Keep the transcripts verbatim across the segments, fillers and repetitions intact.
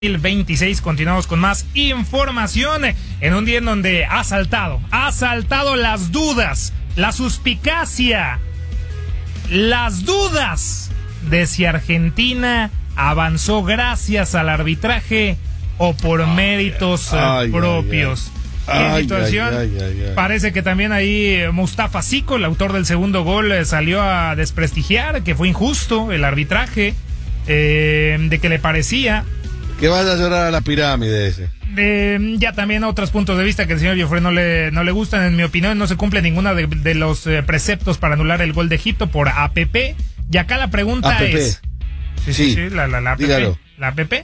veintiséis. Continuamos con más información en un día en donde ha saltado, ha saltado las dudas, la suspicacia, las dudas de si Argentina avanzó gracias al arbitraje o por ay, méritos ay, propios. Ay, ay. Y en situación, ay, ay, ay, ay. Parece que también ahí Mustafa Sico, el autor del segundo gol, salió a desprestigiar que fue injusto el arbitraje, eh, de que le parecía que vaya a llorar a la pirámide ese. Eh, ya también otros puntos de vista que al señor Joffre no le, no le gustan. En mi opinión, no se cumple ninguna de, de los eh, preceptos para anular el gol de Egipto por A P P. Y acá la pregunta A P P. es... Sí, sí, sí, la, la, la A P P. Dígalo. La A P P.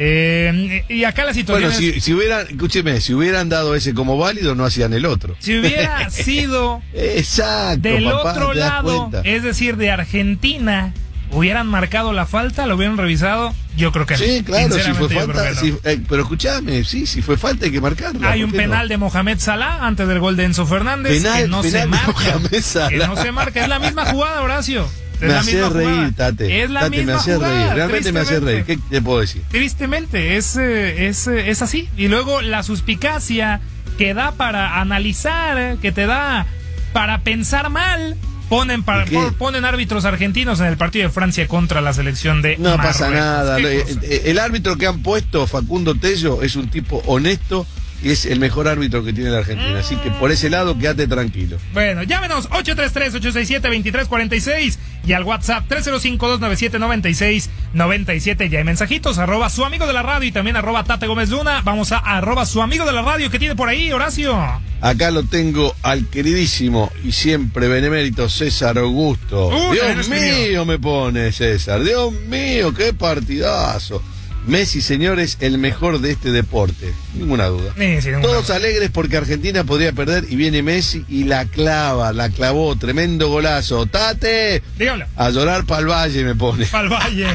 Eh, y acá la situación bueno, es... si, si hubieran, escúcheme, si hubieran dado ese como válido, no hacían el otro. Si hubiera sido exacto, del papá, otro lado, es decir, de Argentina, hubieran marcado la falta, lo hubieran revisado, yo creo que sí, no. claro, si fue falta, no. si, eh, pero escúchame, sí, si fue falta hay que marcarla. Hay un penal no? de Mohamed Salah antes del gol de Enzo Fernández penal, que no penal se marca, que no se marca, es la misma jugada, Horacio. Es me la hace misma reír, jugada. Tate. Es la Tate, misma me hace jugada, reír, realmente me hace reír. ¿Qué te puedo decir? Tristemente, es, es, es así. Y luego la suspicacia que da para analizar, que te da para pensar mal. Ponen, para, ponen árbitros argentinos en el partido de Francia contra la selección de No Marruecos. pasa nada. El, el árbitro que han puesto, Facundo Tello, es un tipo honesto y es el mejor árbitro que tiene la Argentina. Mm. Así que por ese lado, quédate tranquilo. Bueno, llámenos ocho tres tres, ocho seis siete, dos tres cuatro seis y al WhatsApp tres cero cinco, dos nueve siete, nueve seis nueve siete. Ya hay mensajitos, arroba su amigo de la radio y también arroba Tate Gómez Luna. Vamos a arroba su amigo de la radio. ¿Qué tiene por ahí, Horacio? Acá lo tengo al queridísimo y siempre benemérito César Augusto. Uh, Dios mío, me pone César. Dios mío, qué partidazo. Messi, señores, el mejor de este deporte, ninguna duda. Sí, sí, Todos duda. alegres porque Argentina podría perder y viene Messi y la clava, la clavó, tremendo golazo. ¡Tate! Dígalo. A llorar pa'l valle me pone. Pa'l valle.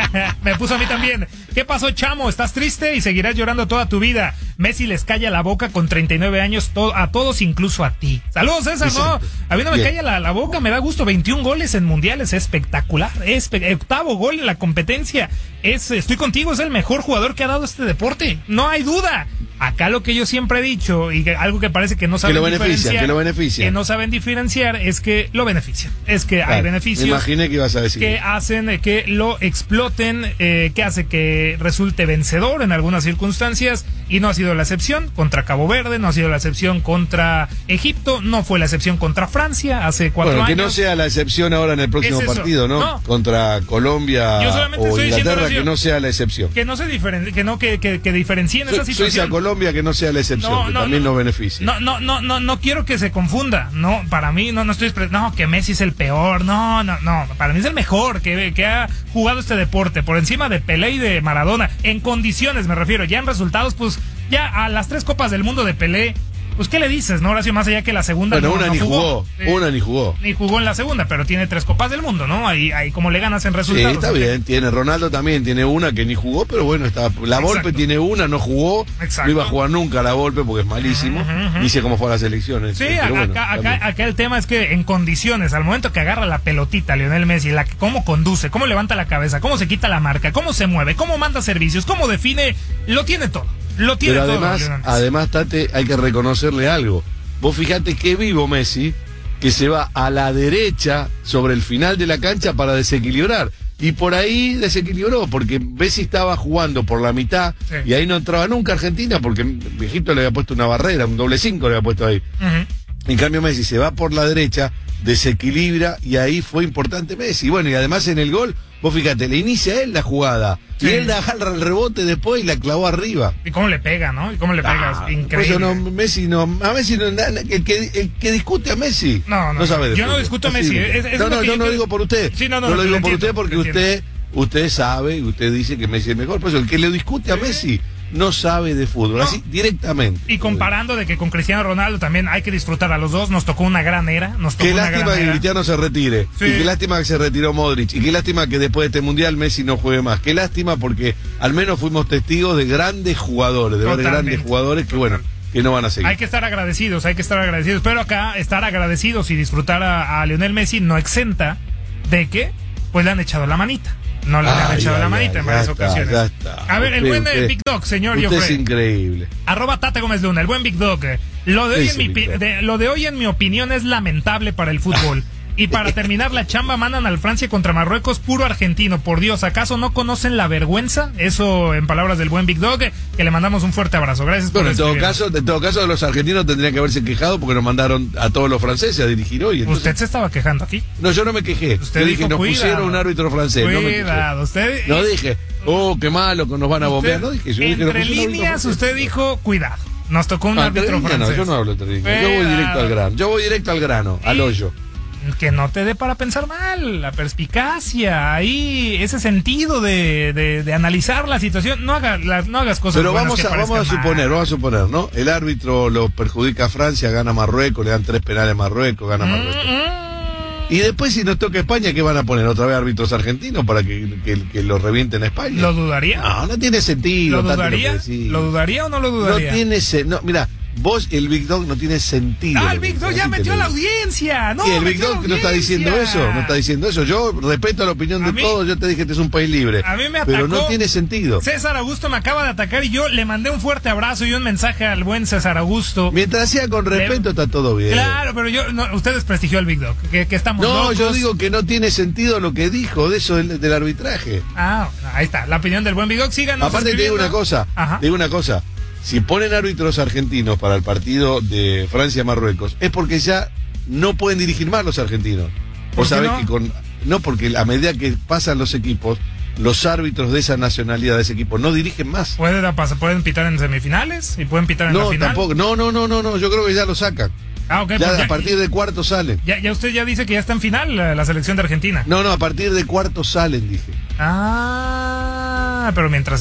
Me puso a mí también. ¿Qué pasó, chamo? ¿Estás triste y seguirás llorando toda tu vida? Messi les calla la boca con treinta y nueve años to- a todos, incluso a ti. Saludos, César, ¿no? A mí no me Bien. calla la, la boca, me da gusto. veintiún goles en mundiales, espectacular. Espe- octavo gol en la competencia. Es, estoy contigo, es el mejor jugador que ha dado este deporte. No hay duda. Acá lo que yo siempre he dicho, y que algo que parece que no saben que lo diferenciar, que lo beneficia. que no saben diferenciar, es que lo benefician. Es que claro, hay beneficios. Me imaginé que ibas a decir. Que hacen que lo exploten, eh, que hace que resulte vencedor en algunas circunstancias, y no ha sido la excepción contra Cabo Verde, no ha sido la excepción contra Egipto, no fue la excepción contra Francia hace cuatro bueno, años. Que no sea la excepción ahora en el próximo partido, ¿no? no. Contra Colombia o Inglaterra, que no sea la excepción. Que no se diferen, que no que, que, que diferencien esa situación. Suiza, Colombia, que no sea la excepción, no, que no, también no, nos beneficia. No, no, no, no, no quiero que se confunda. No, para mí no, no estoy, no, que Messi es el peor. No, no, no, para mí es el mejor que, que ha jugado este deporte por encima de Pelé y de Maradona en condiciones, me refiero. Ya en resultados, pues ya a las tres copas del mundo de Pelé. Pues, ¿qué le dices, no, Horacio? Más allá que la segunda bueno, no, una no ni jugó. jugó. Eh, una ni jugó. Ni jugó en la segunda, pero tiene tres copas del mundo, ¿no? Ahí, ahí como le ganas en resultados. Sí, está bien. Tiene Ronaldo también, tiene una que ni jugó, pero bueno, está. La Volpe tiene una, no jugó. Exacto. No iba a jugar nunca la Volpe porque es malísimo. Uh-huh, uh-huh. Dice cómo fue a las elecciones. Sí, acá, bueno, acá, acá, acá el tema es que en condiciones, al momento que agarra la pelotita Lionel Messi, la, cómo conduce, cómo levanta la cabeza, cómo se quita la marca, cómo se mueve, cómo manda servicios, cómo define, lo tiene todo. Lo tiene pero todo. Además, además, Tate, hay que reconocerle algo. Vos fijate qué vivo Messi, que se va a la derecha sobre el final de la cancha para desequilibrar. Y por ahí desequilibró, porque Messi estaba jugando por la mitad, sí. Y ahí no entraba nunca Argentina, porque Egipto le había puesto una barrera, un doble cinco le había puesto ahí. Uh-huh. En cambio Messi se va por la derecha, desequilibra, y ahí fue importante Messi. Bueno, y además en el gol, vos fíjate, le inicia él la jugada. Sí. Y él agarra el rebote después y la clavó arriba. Y cómo le pega, ¿no? Y cómo le pega, ah, increíble. Eso no, Messi no, a Messi no, el que, el que discute a Messi no, no, no sabe de yo fútbol. no discuto a Messi. Es, es no, no, yo no lo digo por usted. Sí, no, no, no, no lo digo entiendo, por usted porque usted, usted sabe, usted dice que Messi es mejor. Por eso el que le discute a Messi no sabe de fútbol, no. Así directamente. Y comparando de que con Cristiano Ronaldo también hay que disfrutar a los dos, nos tocó una gran era. Nos tocó qué una lástima gran que era. Cristiano se retire. Sí. Y qué lástima que se retiró Modric. Y qué lástima que después de este mundial Messi no juegue más. Qué lástima porque al menos fuimos testigos de grandes jugadores, de ver grandes jugadores que bueno, que no van a seguir. Hay que estar agradecidos, hay que estar agradecidos. Pero acá estar agradecidos y disfrutar a, a Lionel Messi no exenta de que pues le han echado la manita. no le han Ay, echado ay, la manita ay, en varias ya está, ocasiones. ya está. A ver, el Usted- buen eh, usted- Big Dog, señor Usted Joffre. es increíble. Arroba Tate Gómez Luna, el buen Big Dog. eh. Lo de, hoy Ese en mi, Big pi- Dog. de- lo de hoy, en mi opinión, es lamentable para el fútbol. Y para terminar la chamba, mandan al Francia contra Marruecos, puro argentino. Por Dios, ¿acaso no conocen la vergüenza? Eso en palabras del buen Big Dog, eh, que le mandamos un fuerte abrazo. Gracias por Bueno, en todo escribirnos. caso, en todo caso, los argentinos tendrían que haberse quejado porque nos mandaron a todos los franceses a dirigir hoy. Entonces- Usted se estaba quejando aquí. No, yo no me quejé. Usted yo dijo, dije, nos cuidado. pusieron un árbitro francés. No me quejé. Cuidado, usted. No dije, oh, qué malo que nos van a bombear. No dije, yo dije, nos entre pusieron un árbitro líneas, francés. usted dijo, cuidado. Nos tocó un Ah, entre árbitro líneas no, francés. yo no hablo entre líneas. Yo voy Cuidado. directo al grano. Yo voy directo al grano, al Y- hoyo. Que no te dé para pensar mal, la perspicacia, ahí, ese sentido de, de, de analizar la situación. No, haga, la- no hagas cosas Pero buenas vamos que a, vamos a parezcan suponer, mal. vamos a suponer, ¿no? El árbitro lo perjudica a Francia, gana Marruecos, le dan tres penales a Marruecos, gana Marruecos. Mm, Y después si nos toca España, ¿qué van a poner? ¿Otra vez árbitros argentinos para que, que, que lo revienten a España? ¿Lo dudaría? No, no tiene sentido. ¿Lo Tati, que dudaría? decís. ¿Lo dudaría o no lo No dudaría? tiene sentido. No, mira, vos, el Big Dog no tiene sentido. Ah, lo el que Big Dog dice, ya así te metió lo a la digo. audiencia. No, Y el Big metió a la Dog no está diciendo audiencia. eso, no está diciendo eso. Yo respeto la opinión A de mí- todos, yo te dije que este es un país libre. A mí me pero atacó no tiene sentido. César Augusto me acaba de atacar y yo le mandé un fuerte abrazo y un mensaje al buen César Augusto. Mientras sea con respeto, está todo bien. Claro, pero yo, no, usted desprestigió al Big Dog, que, que estamos No, locos. yo digo que no tiene sentido lo que dijo de eso del, del arbitraje. Ah, ahí está, la opinión del buen Big Dog. Síganos Aparte te digo escribiendo. una cosa, Ajá. te digo una cosa. Si ponen árbitros argentinos para el partido de Francia-Marruecos, es porque ya no pueden dirigir más los argentinos. ¿Por Vos qué sabés no? que con... No, porque a medida que pasan los equipos, los árbitros de esa nacionalidad, de ese equipo, no dirigen más. Puede dar paso, pueden pitar en semifinales y pueden pitar en la No, final. tampoco. No, no, no, no, no. Yo creo que ya lo sacan. Ah, ok, Ya pues a partir de cuartos salen. ya, ya usted ya dice que ya está en final la, la selección de Argentina. No, no, a partir de cuartos salen, dije. Ah, pero mientras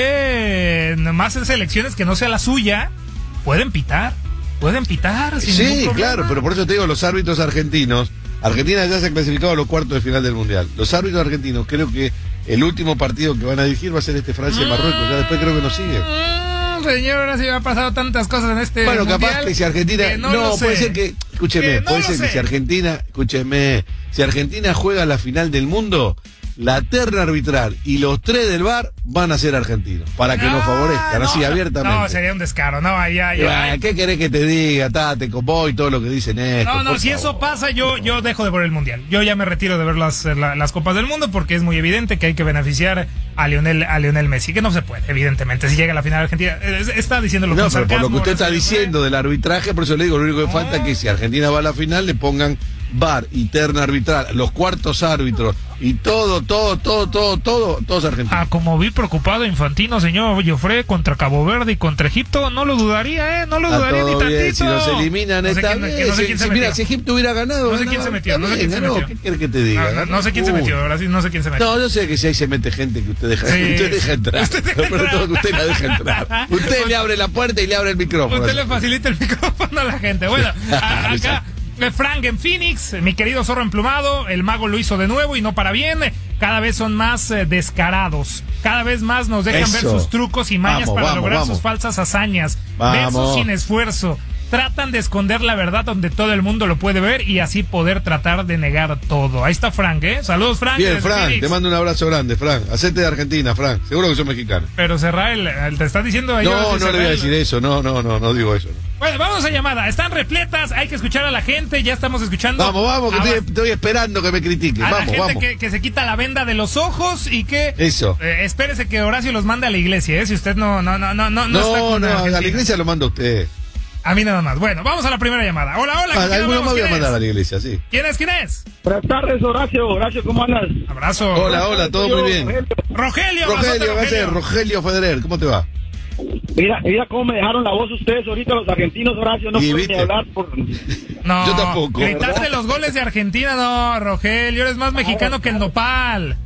esté en más en selecciones que no sea la suya, pueden pitar. Pueden pitar sin ningún Sí, problema. claro, pero por eso te digo, los árbitros argentinos, Argentina ya se ha clasificado a los cuartos de final del Mundial. Los árbitros argentinos, creo que el último partido que van a dirigir va a ser este Francia-Marruecos, ya después creo que nos sigue. Mm, señor, ahora sí me ha pasado tantas cosas en este Bueno, mundial capaz que si Argentina... que No, no, lo puede sé. ser que... Escúcheme, Que no puede lo ser que sé. si Argentina... Escúcheme, si Argentina juega la final del mundo, la terna arbitral y los tres del V A R van a ser argentinos, para que nos Ah, favorezcan, así no, abiertamente. No, sería un descaro. No, ahí, ahí, Y, ahí. bueno, ¿qué querés que te diga, Tate, con vos y todo lo que dicen esto? No, no, por si favor. eso pasa, yo, yo dejo de ver el Mundial. Yo ya me retiro de ver las, la- las Copas del Mundo porque es muy evidente que hay que beneficiar a Lionel, a Lionel Messi, que no se puede, evidentemente, si llega a la final Argentina. Es- Está diciendo lo No, con pero por lo sarcasmo, que usted está Brasil, diciendo del arbitraje, por eso le digo, lo único que falta es que si Argentina va a la final le pongan V A R y terna arbitral, los cuartos árbitros y todo, todo, todo, todo, todo, todos argentinos. Ah, como vi preocupado Infantino, señor Joffre, contra Cabo Verde y contra Egipto, no lo dudaría, ¿eh? No lo Está dudaría ni todo tantito. bien, si nos eliminan No sé esta quién- vez, que no sé si- quién si- se mira, metió. si Egipto hubiera ganado, No sé quién se metió, no sé quién se ganó, metió. ¿qué quieres que te diga? No, no, no sé quién se Uy. metió, ahora sí, no sé quién se metió. No, yo sé que si ahí se mete gente que usted deja, Sí. usted deja entrar. Usted deja Pero entrar. todo que usted la deja entrar. Usted le abre la puerta y le abre el micrófono. Usted le facilita el micrófono a la gente. Bueno, a- acá eh, Frank en Phoenix, mi querido zorro emplumado, el mago lo hizo de nuevo y no para bien. Cada vez son más eh, descarados. Cada vez más nos dejan ver Eso. sus trucos y mañas Vamos, para vamos, lograr vamos. sus falsas hazañas. Vamos. Versos sin esfuerzo. Tratan de esconder la verdad donde todo el mundo lo puede ver y así poder tratar de negar todo. Ahí está Frank, ¿eh? Saludos, Frank. Bien, desde Frank, Phoenix. te mando un abrazo grande, Frank. Hacete de Argentina, Frank. Seguro que sos mexicano. Pero Serrael, te está diciendo ahí. No, no le voy a decir eso. No, no, no, no digo eso. Bueno, vamos a llamada. Están repletas, hay que escuchar a la gente. Ya estamos escuchando. Vamos, vamos, que a, estoy, estoy esperando que me critiquen. a la Vamos, gente vamos. que, que se quita la venda de los ojos y que. Eso. Eh, espérese que Horacio los mande a la iglesia, ¿eh? Si usted no, no, no, no, no, no está No, con no, a Argentina. la iglesia lo manda usted. A mí nada más. Bueno, vamos a la primera llamada. Hola, hola. ¿con A quién alguno hablamos? más voy a ¿Quién mandar a es? la iglesia, sí. ¿Quién es? ¿Quién es? Buenas tardes, Horacio. Horacio, ¿cómo andas? Abrazo. Hola, hola, todo muy bien. Rogelio, abrazote, Rogelio, ¿qué haces? Rogelio Federer, ¿cómo te va? Mira, mira cómo me dejaron la voz ustedes ahorita, los argentinos, Horacio. No Y puedo viste. ni hablar por... No, Yo tampoco. gritaste ¿Verdad? los goles de Argentina, no, Rogelio. Eres más mexicano que el nopal.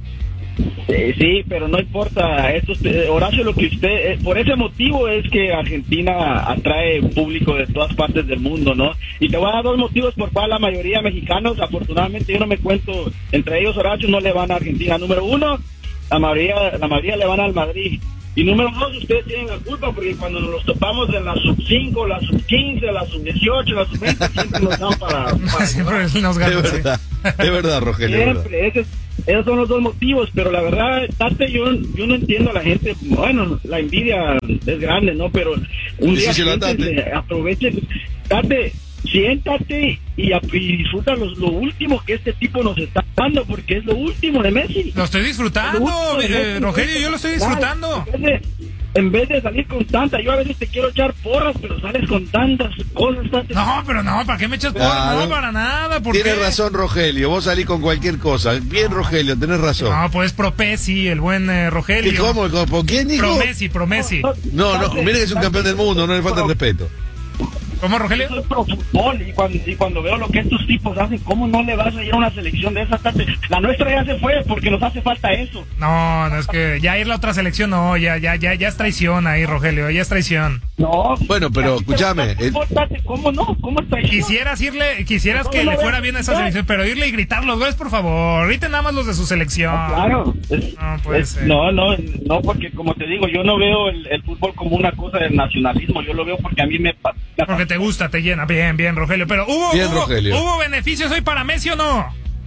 Eh, sí, pero no importa. Esto, eh, Horacio, lo que usted... eh, por ese motivo es que Argentina atrae público de todas partes del mundo, ¿no? Y te voy a dar dos motivos por cual la mayoría de mexicanos, afortunadamente yo no me cuento, entre ellos Horacio, no le van a Argentina. Número uno, la mayoría, la mayoría le van al Madrid. Y número dos, ustedes tienen la culpa porque cuando nos los topamos en la sub cinco, la sub quince, la sub dieciocho, la sub veinte, siempre nos dan para... para Siempre nos Es ganan. sí. verdad, es verdad, Rogelio. es verdad. Siempre, ese es, Esos son los dos motivos, pero la verdad, Tate, yo, yo no entiendo a la gente. Bueno, la envidia es grande, ¿no? Pero un día siéntense, aprovechen. Tate, siéntate y, y disfruta los, lo último que este tipo nos está dando, porque es lo último de Messi. Lo estoy disfrutando, lo eh, Rogelio, yo lo estoy disfrutando. En vez, de, en vez de salir con tanta, yo a veces te quiero echar porras, pero sales con tantas cosas. Tate. No, pero no, ¿para qué me echas porras? Claro. No, para nada. ¿Por Tienes qué? razón, Rogelio, vos salís con cualquier cosa. Bien, Rogelio, tenés razón. No, pues pro Messi, el buen eh, Rogelio. ¿Y cómo? ¿Por quién dijo? Pro Messi, pro Messi. No, no, mire que es un campeón del mundo, no le falta el respeto. ¿Cómo, Rogelio? Yo soy pro fútbol y cuando, y cuando veo lo que estos tipos hacen, ¿cómo no le vas a ir a una selección de esas? Tate? La nuestra ya se fue porque nos hace falta eso. No, no es que ya ir a la otra selección, no, ya, ya, ya, ya es traición ahí, Rogelio, ya es traición. No. Bueno, pero escúchame. El... ¿Cómo no? ¿Cómo es traición? Quisieras irle, quisieras que le fuera bien a esa selección, pero irle y gritar los goles, por favor. Griten nada más los de su selección. No, claro. Es, no, puede es, ser. no, no, no, porque como te digo, yo no veo el, el fútbol como una cosa del nacionalismo, yo lo veo porque a mí me... Porque te gusta, te llena. Bien, bien, Rogelio. Pero ¿hubo, bien, hubo, Rogelio. ¿hubo beneficios hoy para Messi o no?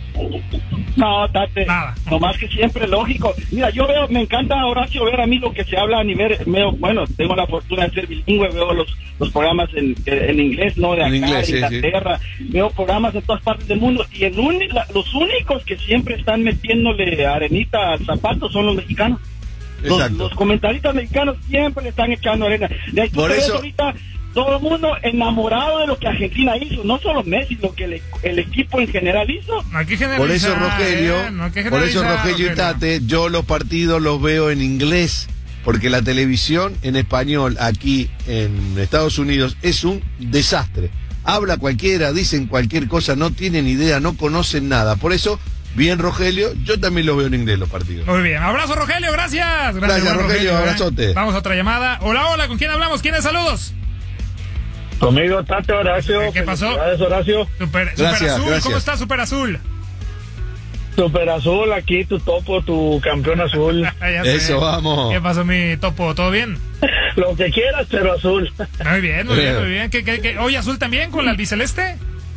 No, Tate, nada. Nomás que siempre lógico. Mira, yo veo, me encanta, Horacio, ver a mí lo que se habla a nivel, veo, bueno, tengo la fortuna de ser bilingüe, veo los, los programas en, en inglés, ¿no? De acá, en inglés, de Inglaterra, sí, sí. Veo programas en todas partes del mundo y el uni, la, los únicos que siempre están metiéndole arenita al zapato son los mexicanos. Los, los comentaristas mexicanos siempre le están echando arena. De ahí tú Por te ves eso... ahorita todo el mundo enamorado de lo que Argentina hizo, no solo Messi, lo que el, el equipo en general hizo. No hay que generalizar, por eso Rogelio, eh, no hay que por eso Rogelio, Rogelio y Tate, yo los partidos los veo en inglés, porque la televisión en español aquí en Estados Unidos es un desastre. Habla cualquiera, dicen cualquier cosa, no tienen idea, no conocen nada. Por eso, bien, Rogelio, yo también los veo en inglés los partidos. Muy bien, abrazo, Rogelio, gracias. Gracias, gracias Rogelio, Rogelio, abrazote. ¿eh? Vamos a otra llamada. Hola, hola, ¿con quién hablamos? ¿Quiénes? Saludos. Conmigo, Tate, Horacio. ¿Qué pasó? Horacio. Super, gracias, Super Azul, gracias. ¿cómo está Super Azul? Super Azul, aquí tu topo, tu campeón azul. Eso, vamos. ¿Qué pasó, mi topo? ¿Todo bien? Lo que quieras, pero azul. Muy bien, muy bien, muy bien. ¿Qué, qué, qué? ¿Hoy azul también con la albiceleste?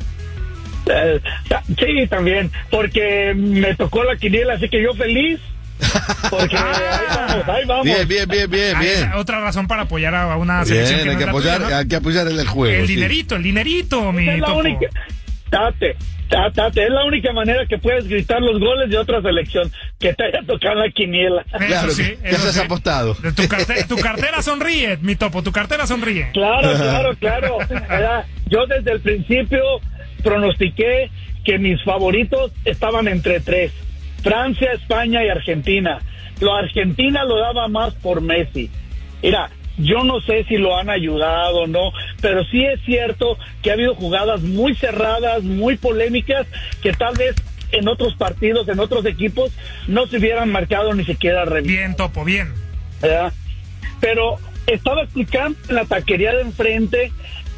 Eh, sí, también, porque me tocó la quiniela, así que yo feliz. Porque ah, ahí vamos, ahí vamos. Bien, bien, bien, bien, bien. Otra razón para apoyar a una bien, selección que hay no que es la apoyar, tuya, ¿no? hay que apoyar en el juego. El sí. dinerito, el dinerito, mi Es la topo. única, Tate, Tate, es la única manera que puedes gritar los goles de otra selección, que te haya tocado la quiniela. Claro, eso sí, que eso has sí. apostado. Tu cartera, tu cartera sonríe, mi topo, tu cartera sonríe. Claro, claro, claro. Era, yo desde el principio pronostiqué que mis favoritos estaban entre tres: Francia, España y Argentina. Lo Argentina lo daba más por Messi. Mira, yo no sé si lo han ayudado o no, pero sí es cierto que ha habido jugadas muy cerradas, muy polémicas, que tal vez en otros partidos, en otros equipos, no se hubieran marcado ni siquiera revisado. Bien, topo, bien. ¿Verdad? Pero estaba explicando en la taquería de enfrente,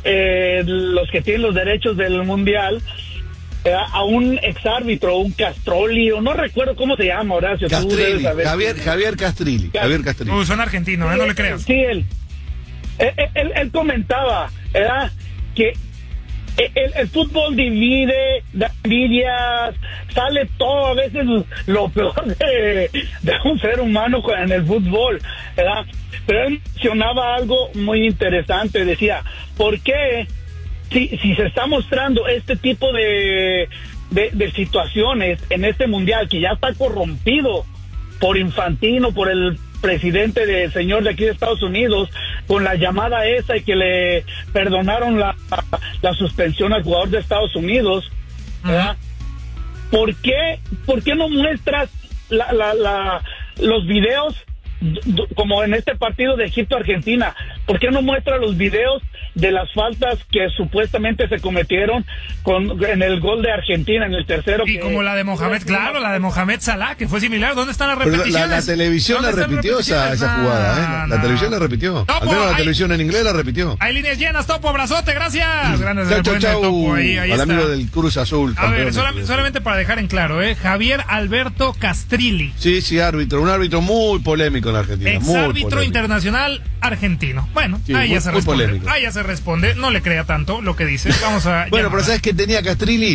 eh, los que tienen los derechos del mundial, eh, a un exárbitro, un Castrolli, o no recuerdo cómo se llama, Horacio. Tú debes Castrilli, saber. Javier, Javier Castrilli, Javier Castrilli. Uy, son argentinos, ¿eh? No le creas. Sí, él, él, él, él comentaba, ¿verdad? Que el, el fútbol divide, da envidias, sale todo, a veces lo peor de, de un ser humano en el fútbol, ¿verdad? Pero él mencionaba algo muy interesante, decía, ¿por qué si, si se está mostrando este tipo de, de, de situaciones en este mundial que ya está corrompido por Infantino, por el presidente del señor de aquí de Estados Unidos, con la llamada esa y que le perdonaron la, la suspensión al jugador de Estados Unidos, ¿verdad? Uh-huh. ¿Por qué, por qué no muestras la, la, la, los videos como en este partido de Egipto-Argentina? ¿Por qué no muestra los videos de las faltas que supuestamente se cometieron con, en el gol de Argentina, en el tercero? Y que, como la de Mohamed, claro, la de Mohamed Salah, que fue similar. ¿Dónde están las repeticiones? La, la televisión la repitió esa, esa jugada, ¿eh? La, no. la televisión la repitió. Topo, Al menos la hay, televisión en inglés la repitió. Hay líneas llenas, Topo, abrazote, gracias. Grandes, chau, chau, chau. Topo, ahí, ahí al está. amigo del Cruz Azul. A ver, solamente, solamente para dejar en claro, ¿eh? Javier Alberto Castrilli. Sí, sí, árbitro. Un árbitro muy polémico en Argentina. Ex muy árbitro polémico. internacional argentino. Bueno, sí, ahí muy, ya se muy responde. Polémico. Ahí ya se responde. No le crea tanto lo que dice. Vamos a. Bueno, pero ¿sabes qué tenía Castrilli?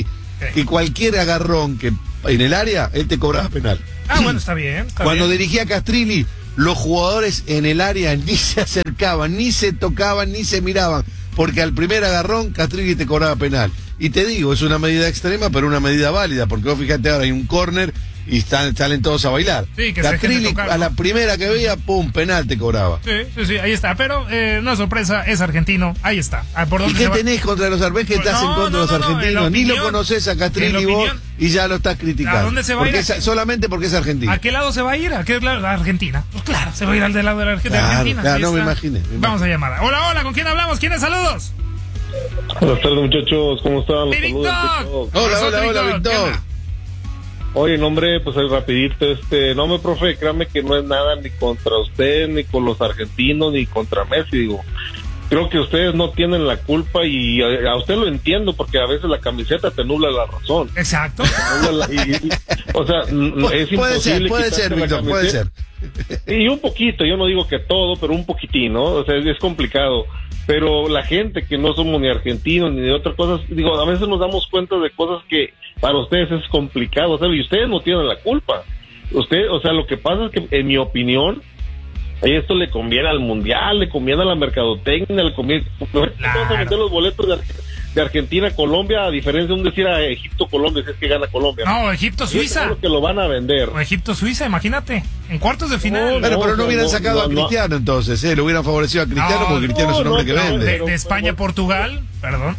Sí. que cualquier agarrón que en el área, él te cobraba penal. Ah, bueno, está bien. Está Cuando bien. dirigía Castrilli, los jugadores en el área ni se acercaban, ni se tocaban, ni se miraban, porque al primer agarrón Castrilli te cobraba penal. Y te digo, es una medida extrema, pero una medida válida, porque vos fíjate, ahora hay un córner y están, salen todos a bailar. Sí, que se dejen de Castrilli, tocar, a ¿no? la primera que veía, pum, penal te cobraba. Sí, sí, sí, ahí está. Pero eh, no sorpresa, es argentino. Ahí está. Ah, ¿por ¿Y dónde qué se va? tenés contra los argentinos? ¿Qué estás No, en contra no, de los no, no, en la argentinos? Ni lo opinión- conoces a en la Castrilli vos opinión- y ya lo estás criticando. ¿A dónde se va a Porque ir? es- solamente porque es argentino. ¿A qué lado se va a ir? ¿A qué lado? A Argentina. Pues claro, se va a ir al del lado de, la, de Claro, Argentina. claro, Ahí no, me está. imaginé, me Vamos imaginé. a llamar. Hola, hola, ¿con quién hablamos? ¿Quiénes saludos? Buenas tardes, muchachos, ¿cómo están? Los ¡Sí, saludos, Víctor! TikTok. Hola, Nosotros, hola, hola, ¿qué Víctor. onda? Oye, nombre, pues ahí rapidito, este, no me profe, créame que no es nada ni contra usted, ni con los argentinos, ni contra Messi, digo. Creo que ustedes no tienen la culpa y a, a usted lo entiendo porque a veces la camiseta te nubla la razón. Exacto. Te nubla la- y- y- o sea, n- es Puede ser, imposible puede quitarte ser, la Víctor, puede camiseta. ser. Y un poquito, yo no digo que todo, pero un poquitín, ¿no? O sea, es, es complicado. Pero la gente que no somos ni argentinos ni de otras cosas, digo, a veces nos damos cuenta de cosas que para ustedes es complicado, ¿sabes? Y ustedes no tienen la culpa. Usted, o sea, lo que pasa es que, en mi opinión, esto le conviene al mundial, le conviene a la mercadotecnia, le conviene. Vamos a vender los boletos de, Ar- de Argentina a Colombia, a diferencia de un decir a Egipto Colombia, si es que gana Colombia. No, Egipto, Yo Suiza. seguro que lo van a vender. O Egipto, Suiza, imagínate. En cuartos de final. No, Bueno, pero no no, hubieran no, sacado no, a no. Cristiano entonces, ¿eh? Le hubieran favorecido a Cristiano No, porque Cristiano es un no, hombre que no, vende. de, pero- de España, Portugal, perdón.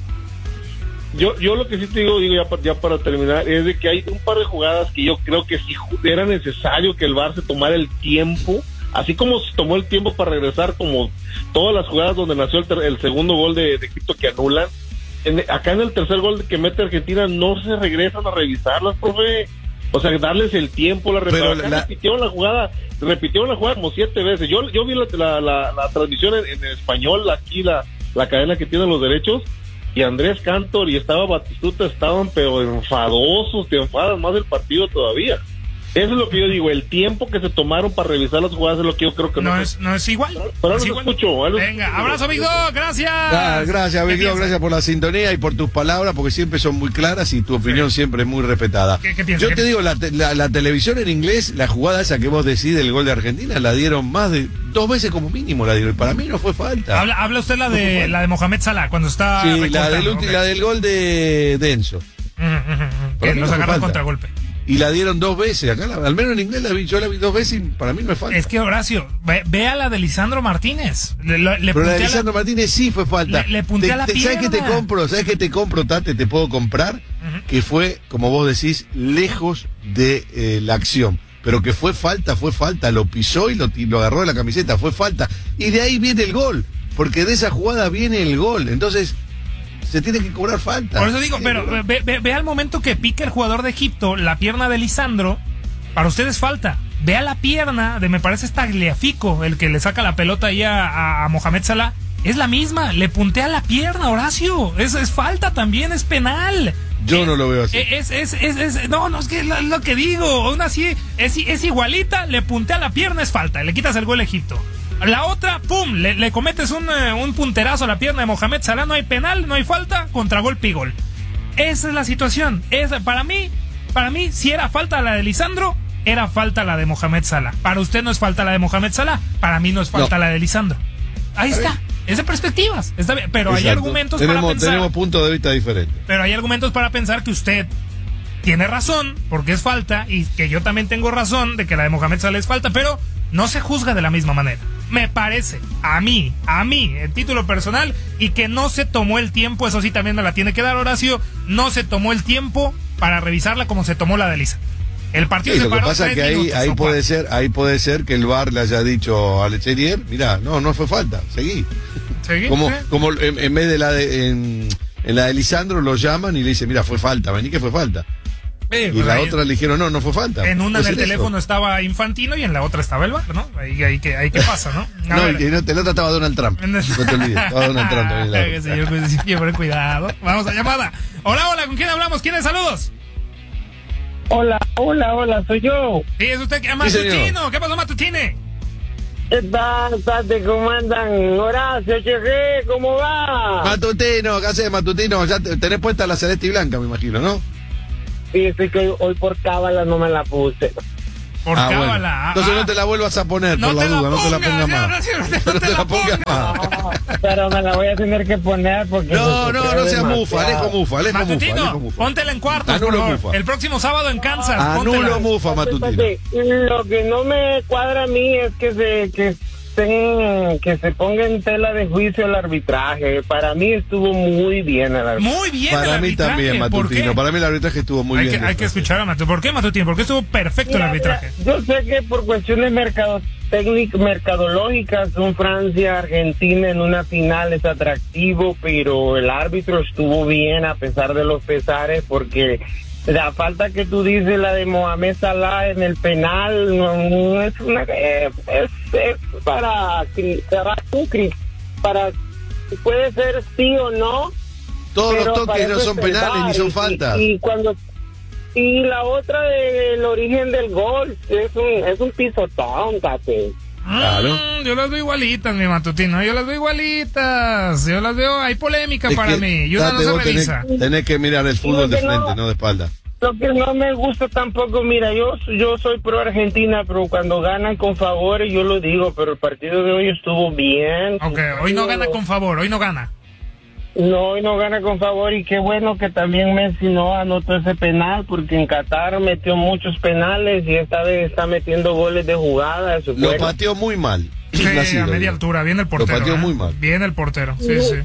Yo, yo lo que sí te digo, digo ya, pa- ya para terminar, es de que hay un par de jugadas que yo creo que sí ju- era necesario que el V A R se tomara el tiempo, así como se tomó el tiempo para regresar, como todas las jugadas donde nació el, ter- el segundo gol de, de Egipto que anulan. En- acá en el tercer gol que mete Argentina no se regresan a revisarlas, profe. O sea, darles el tiempo, la Pero reparación. la- Repitieron la jugada, repitieron la jugada como siete veces. Yo, yo vi la, la, la, la transmisión en, en español, aquí la, la cadena que tiene los derechos, y Andrés Cantor y estaba Batistuta estaban pero enfadosos, te enfadan más del partido todavía. Eso es lo que yo digo, el tiempo que se tomaron para revisar las jugadas es lo que yo creo que no, No fue. es, no es igual. Pero No es los igual. escucho, ahí los Venga, escucho. abrazo, Víctor. Gracias. Ah, gracias, ¿Qué Víctor, piensas? gracias por la sintonía y por tus palabras, porque siempre son muy claras y tu opinión siempre es muy respetada. ¿Qué- qué piensas? Yo te digo, la, te- la- la televisión en inglés, la jugada esa que vos decís del gol de Argentina, la dieron más de dos veces como mínimo, la dieron. Y para mí no fue falta. Habla, habla usted la de la de Mohamed Salah cuando está sí, la recortando, del, ulti- ok. la del gol de Denso. Ujú, ujú, ujú. Para Que mí los no fue agarró falta. contragolpe. Y la dieron dos veces. Acá, la- al menos en inglés, la vi, yo la vi dos veces y para mí no es falta. Es que Horacio, ve, ve a la de Lisandro Martínez. Le, le, le Pero la de puntea Lisandro Martínez sí fue falta. Le- le puntea Te- la te- ¿Sabes qué te pierna. compro? ¿Sabes qué te compro, Tate? Te puedo comprar. Que fue, como vos decís, lejos de eh, la acción. Pero que fue falta, fue falta. Lo pisó y lo, y lo agarró de la camiseta. Fue falta. Y de ahí viene el gol. Porque de esa jugada viene el gol. Entonces, se tiene que cobrar falta. Por eso digo, Sí, pero ve, ve, ve al momento que pica el jugador de Egipto la pierna de Lisandro, para ustedes falta. Vea la pierna de, me parece, Tagliafico, el que le saca la pelota ahí a, a, a Mohamed Salah. Es la misma, le puntea la pierna, Horacio. Es, es falta también, es penal. Yo Eh, no lo veo así. eh, Es, es, es, es- no, no, es que es lo, lo que digo. Aún así, es, es igualita, le puntea la pierna, es falta. Le quitas el gol a Egipto. La otra, pum, le, le cometes un, eh, un punterazo a la pierna de Mohamed Salah, no hay penal, no hay falta, contragolpe y gol. Esa es la situación. Esa, para mí, para mí, si era falta la de Lisandro, era falta la de Mohamed Salah. Para usted no es falta la de Mohamed Salah, para mí no es falta No. la de Lisandro. Ahí está. Es de perspectivas. Está bien. Pero hay Exacto. argumentos tenemos, para pensar. Tenemos puntos de vista diferentes. Pero hay argumentos para pensar que usted tiene razón, porque es falta, y que yo también tengo razón de que la de Mohamed Salah es falta, pero no se juzga de la misma manera. Me parece, a mí, a mí, en título personal, y que no se tomó el tiempo, eso sí también me la tiene que dar Horacio, no se tomó el tiempo para revisarla como se tomó la de Lisa. El partido Sí, se lo que paró pasa es tres que ahí, minutos, ahí o puede cuatro. ser, ahí puede ser que el V A R le haya dicho a Lecherier, mira, no, no fue falta, seguí. ¿Seguí? Como, ¿Sí? como en, en vez de la de en, en la de Lisandro lo llaman y le dicen, mira, fue falta, vení que fue falta. Sí, Y pues la ahí- otra le dijeron, no, no fue falta. en una Puede en el ser eso. teléfono estaba Infantino y en la otra estaba el V A R, ¿no? Ahí, ahí, que, ahí qué pasa, ¿no? A No, ver. y que en la otra estaba Donald Trump. No te olvides, estaba Donald Trump también. en la Ay, otra. señor, pues, siempre cuidado. Vamos a llamada. Hola, hola, ¿con quién hablamos? ¿Quiénes? Saludos. Hola, hola, hola, soy yo. Sí, es usted que señor. Matutino. ¿Qué pasó, Matutine? ¿Qué tal, Tate? ¿Cómo andan? Horacio, Cheje, ¿cómo va? Matutino, ¿qué haces, Matutino? Ya te- tenés puesta la celeste y blanca, me imagino, ¿no? Fíjese que hoy, hoy por cábala no me la puse. Por Ah, cábala. bueno. Ah, Entonces ah. no te la vuelvas a poner, No por la te la duda, no te la pongas, pongas ya, más. no, no, No te la pongas más. No, pero me la voy a tener que poner porque... No, no, no seas mufa, demasiado. Alejo mufa, Alejo mufa, Matutino, Alejo mufa. póntela en cuartos, por Anulo favor. mufa. El próximo sábado en Kansas, Anulo póntela. mufa, Matutino. Fíjate, lo que no me cuadra a mí es que se que estén, que se ponga en tela de juicio el arbitraje. Para mí estuvo muy bien el arbitraje. Muy bien Para el mí arbitraje. también, ¿Por Matutino. qué? Para mí el arbitraje estuvo muy hay bien. que, hay que escuchar a Matutino. ¿Por qué, Matutino? Porque estuvo perfecto el Mira, arbitraje. mira, yo sé que por cuestiones mercado técnicas, mercadológicas, un Francia-Argentina en una final es atractivo, pero el árbitro estuvo bien a pesar de los pesares, porque la falta que tú dices, la de Mohamed Salah en el penal, no, no es una, es, es, es para, para, para, puede ser sí o no. Todos pero los toques para no eso son es el penales V A R, ni son y- faltas. Y, y cuando y la otra del origen del gol es un es un pisotón, tate. Claro. Mm, yo las veo igualitas, mi Matutino. Yo las veo igualitas. Yo las veo. Hay polémica Es para que, mí. Y una no Tate, se vos tenés, revisa. tenés que mirar el fútbol de que no- frente, no de espalda. Lo que no me gusta tampoco, mira, yo yo soy pro Argentina, pero cuando ganan con favores yo lo digo, pero el partido de hoy estuvo bien. Ok, hoy no gana con favor. Hoy no gana. No, hoy no gana con favor, y qué bueno que también Messi no anotó ese penal, porque en Qatar metió muchos penales y esta vez está metiendo goles de jugada. Eso es Lo bueno. pateó muy mal. Sí, Así a lo media digo. altura. Viene el portero. pateó ¿eh? muy mal. Viene el portero. Sí, sí.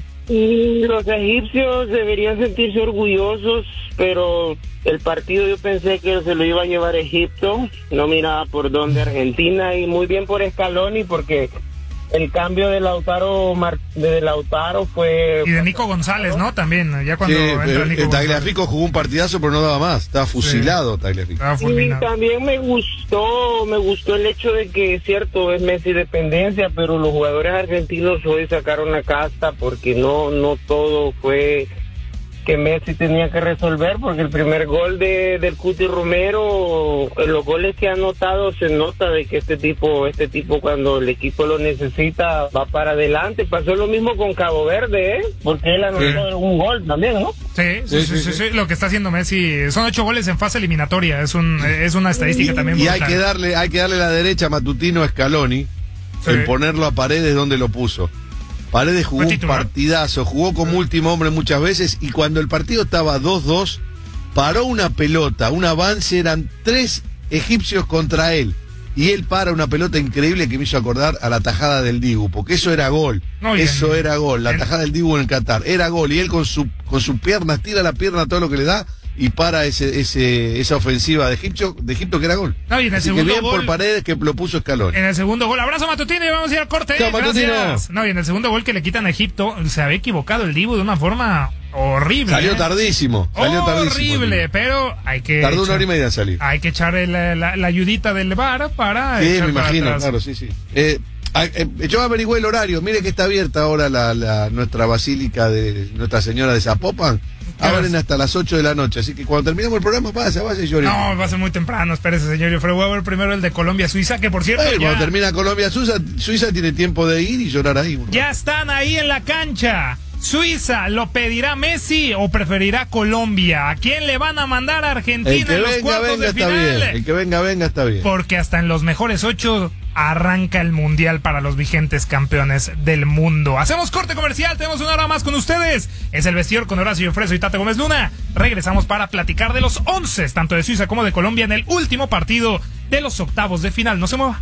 Y los egipcios deberían sentirse orgullosos, pero el partido yo pensé que se lo iba a llevar Egipto, no miraba por dónde Argentina, y muy bien por Scaloni, porque el cambio de Lautaro Mar- de Lautaro fue... Y de Nico González, ¿no? También. Ya cuando Sí, entra eh, Nico eh, González. Tagliafico jugó un partidazo, pero no daba más. Estaba fusilado Tagliafico. Estaba Y fulminado. también me gustó, me gustó el hecho de que es cierto, es Messi dependencia, pero los jugadores argentinos hoy sacaron la casta, porque no, no todo fue que Messi tenía que resolver, porque el primer gol de del Cuti Romero, en los goles que ha anotado se nota de que este tipo, este tipo cuando el equipo lo necesita va para adelante. Pasó lo mismo con Cabo Verde, ¿eh? Porque él anotó un gol también, ¿no? Sí, sí, sí, sí, sí. Lo que está haciendo Messi son ocho goles en fase eliminatoria. Es un es una estadística también Y hay brutal. que darle, hay que darle la derecha a Matutino a Scaloni Sí. en ponerlo a Paredes donde lo puso. Paredes jugó Fue un titular. partidazo, jugó como último hombre muchas veces, y cuando el partido estaba dos dos, paró una pelota, un avance, eran tres egipcios contra él. Y él para una pelota increíble que me hizo acordar a la tajada del Dibu, porque eso era gol. No, y eso en- era gol, la en- tajada del Dibu en el Qatar. Era gol, y él con su con sus piernas, tira la pierna todo lo que le da, y para ese, ese esa ofensiva de Egipto, de Egipto que era gol. No, y en el Así que segundo bien gol- por Paredes que lo puso Scaloni. En el segundo gol, abrazo Matutino y vamos a ir al corte. Chao, Matutino. Gracias. No, y en el segundo gol que le quitan a Egipto, se había equivocado el Dibu de una forma horrible. Salió ¿eh? tardísimo, salió tardísimo. Horrible, pero hay que Tardó una echar- hora y media en salir. hay que echarle la, la- la ayudita del V A R para Sí, echar me para imagino, atrás. claro, sí, sí. Eh, a- eh, yo averigüé el horario, mire que está abierta ahora la, la- nuestra basílica de Nuestra Señora de Zapopan. Abren hasta las ocho de la noche, así que cuando terminemos el programa, pasa, vaya y llore. No, va a ser muy temprano, espérese, señor. Yo voy a ver primero el de Colombia-Suiza, que por cierto, Eh, ya, cuando termina Colombia, Suiza, Suiza tiene tiempo de ir y llorar ahí. ¿no? ya están ahí en la cancha. Suiza, ¿lo pedirá Messi o preferirá Colombia? ¿A quién le van a mandar a Argentina El que en los venga, cuartos venga, de está final? bien. El que venga, venga, está bien. Porque hasta en los mejores ocho arranca el mundial para los vigentes campeones del mundo. Hacemos corte comercial, tenemos una hora más con ustedes. Es el vestidor con Horacio Freso y Tate Gómez Luna. Regresamos para platicar de los once, tanto de Suiza como de Colombia, en el último partido de los octavos de final. No se mueva.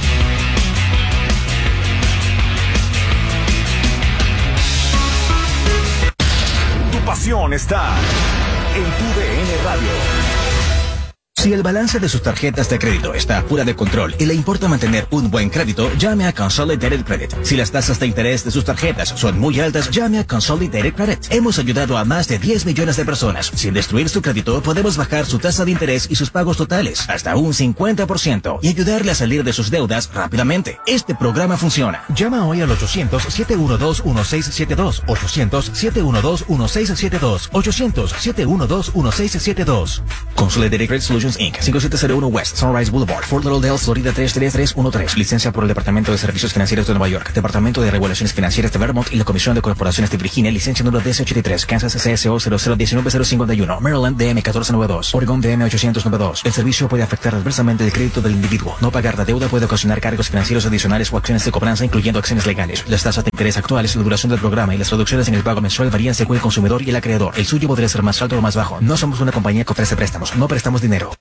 Tu pasión está en tu D N Radio. Si el balance de sus tarjetas de crédito está fuera de control y le importa mantener un buen crédito, llame a Consolidated Credit. Si las tasas de interés de sus tarjetas son muy altas, llame a Consolidated Credit. Hemos ayudado a más de diez millones de personas. Sin destruir su crédito, podemos bajar su tasa de interés y sus pagos totales hasta un cincuenta por ciento y ayudarle a salir de sus deudas rápidamente. Este programa funciona. Llama hoy al ochocientos, siete uno dos, uno seis siete dos, ochocientos, siete uno dos, uno seis siete dos, ochocientos, siete uno dos, uno seis siete dos. Consolidated Credit Solutions Transportations incorporated. cinco siete cero uno West Sunrise Boulevard, Fort Lauderdale, Florida tres tres tres uno tres. Licencia por el Departamento de Servicios Financieros de Nueva York, Departamento de Regulaciones Financieras de Vermont y la Comisión de Corporaciones de Virginia. Licencia número D S ochenta y tres. Kansas C S O cero cero uno nueve cero cinco uno. Maryland D M catorce noventa y dos. Oregon D M ochocientos noventa y dos. El servicio puede afectar adversamente el crédito del individuo. No pagar la deuda puede ocasionar cargos financieros adicionales o acciones de cobranza, incluyendo acciones legales. Las tasas de interés actuales, la duración del programa y las reducciones en el pago mensual varían según el consumidor y el acreedor. El suyo podría ser más alto o más bajo. No somos una compañía que ofrece préstamos. No prestamos dinero.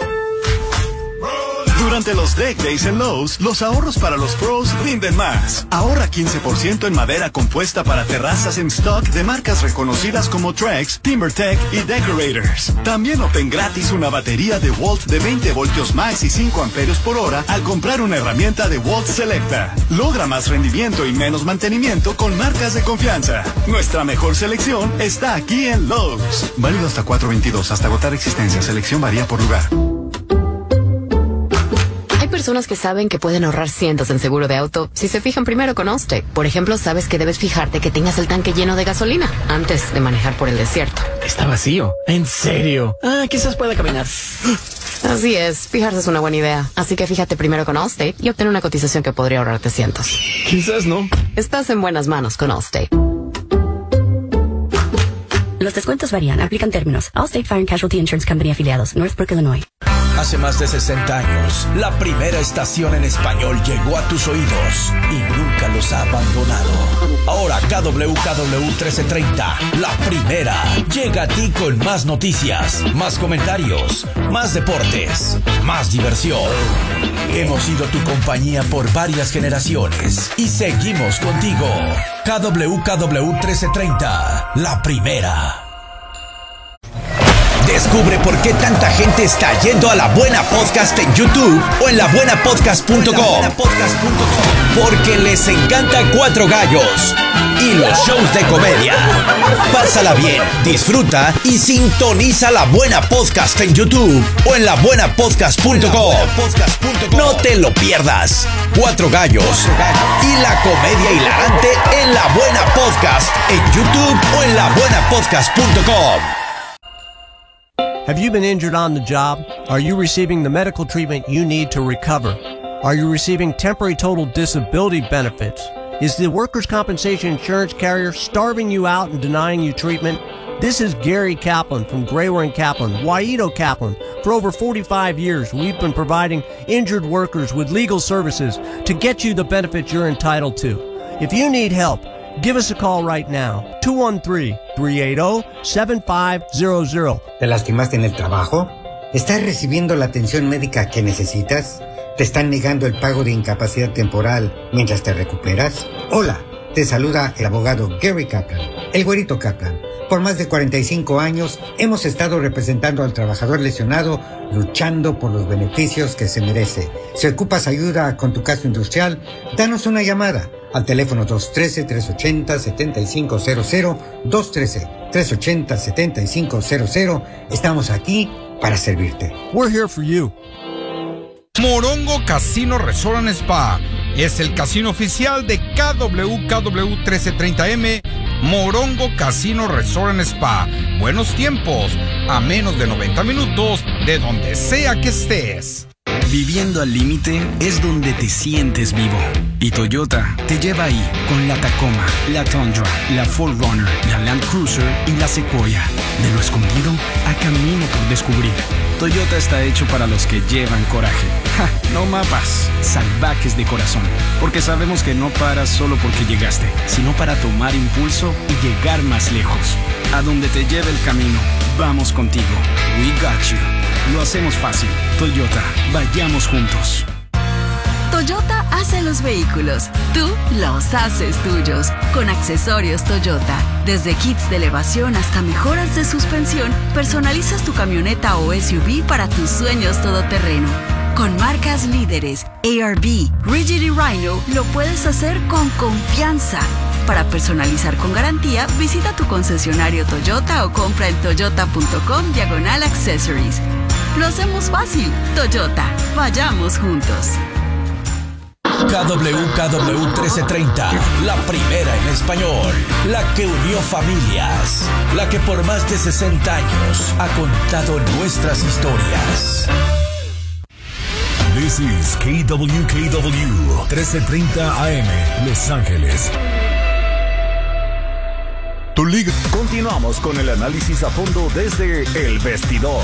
Durante los Deck Days en Lowe's, los ahorros para los pros rinden más. Ahorra quince por ciento en madera compuesta para terrazas en stock de marcas reconocidas como Trex, TimberTech y Decorators. También obtén gratis una batería de Walt de veinte voltios más y cinco amperios por hora al comprar una herramienta de Walt Selecta. Logra más rendimiento y menos mantenimiento con marcas de confianza. Nuestra mejor selección está aquí en Lowe's. Válido hasta cuatro veintidós, hasta agotar existencia. Selección varía por lugar. Hay personas que saben que pueden ahorrar cientos en seguro de auto si se fijan primero con Allstate. Por ejemplo, sabes que debes fijarte que tengas el tanque lleno de gasolina antes de manejar por el desierto. Está vacío. ¿En serio? Ah, quizás pueda caminar. Así es, fijarse es una buena idea. Así que fíjate primero con Allstate y obtén una cotización que podría ahorrarte cientos. Quizás no. Estás en buenas manos con Allstate. Los descuentos varían, aplican términos. Allstate Fire and Casualty Insurance Company afiliados, Northbrook, Illinois. Hace más de sesenta años, la primera estación en español llegó a tus oídos y nunca los ha abandonado. Ahora K W K W trece treinta, la primera, llega a ti con más noticias, más comentarios, más deportes, más diversión. Hemos sido tu compañía por varias generaciones y seguimos contigo. K W K W trece treinta, la primera. Descubre por qué tanta gente está yendo a La Buena Podcast en YouTube o en la buena podcast punto com. Porque les encanta Cuatro Gallos y los shows de comedia. Pásala bien, disfruta y sintoniza La Buena Podcast en YouTube o en la buena podcast punto com. No te lo pierdas. Cuatro Gallos y la comedia hilarante en La Buena Podcast en YouTube o en la buena podcast punto com. Have you been injured on the job? Are you receiving the medical treatment you need to recover? Are you receiving temporary total disability benefits? Is the workers' compensation insurance carrier starving you out and denying you treatment? This is Gary Kaplan from Grawer and Kaplan, Waito Kaplan. For over forty-five years, we've been providing injured workers with legal services to get you the benefits you're entitled to. If you need help, give us a call right now, two one three, three eight zero, seven five zero zero. ¿Te lastimaste en el trabajo? ¿Estás recibiendo la atención médica que necesitas? ¿Te están negando el pago de incapacidad temporal mientras te recuperas? Hola, te saluda el abogado Gary Kaplan, el güerito Kaplan. Por más de cuarenta y cinco años hemos estado representando al trabajador lesionado, luchando por los beneficios que se merece. Si ocupas ayuda con tu caso industrial, danos una llamada al teléfono dos uno tres, tres ocho cero, siete cinco cero cero, dos uno tres, tres ocho cero, siete cinco cero cero. Estamos aquí para servirte. We're here for you. Morongo Casino Resort and Spa es el casino oficial de K W K W trece treinta M. Morongo Casino Resort and Spa. Buenos tiempos, a menos de noventa minutos de donde sea que estés. Viviendo al límite es donde te sientes vivo. Y Toyota te lleva ahí con la Tacoma, la Tundra, la cuatro runner, la Land Cruiser y la Sequoia. De lo escondido a camino por descubrir. Toyota está hecho para los que llevan coraje. Ja, no mapas, salvajes de corazón. Porque sabemos que no paras solo porque llegaste, sino para tomar impulso y llegar más lejos. A donde te lleve el camino, vamos contigo. We got you. Lo hacemos fácil. Toyota, vayamos juntos. Toyota hace los vehículos, tú los haces tuyos. Con accesorios Toyota, desde kits de elevación hasta mejoras de suspensión, personalizas tu camioneta o S U V para tus sueños todoterreno. Con marcas líderes, A R B, Rigid y Rhino, lo puedes hacer con confianza. Para personalizar con garantía, visita tu concesionario Toyota o compra en toyota punto com diagonal accessories. Lo hacemos fácil. Toyota, vayamos juntos. K W K W trece treinta, la primera en español, la que unió familias, la que por más de sesenta años ha contado nuestras historias. This is K W K W trece treinta A M, Los Ángeles. Tu liga. Continuamos con el análisis a fondo desde El Vestidor.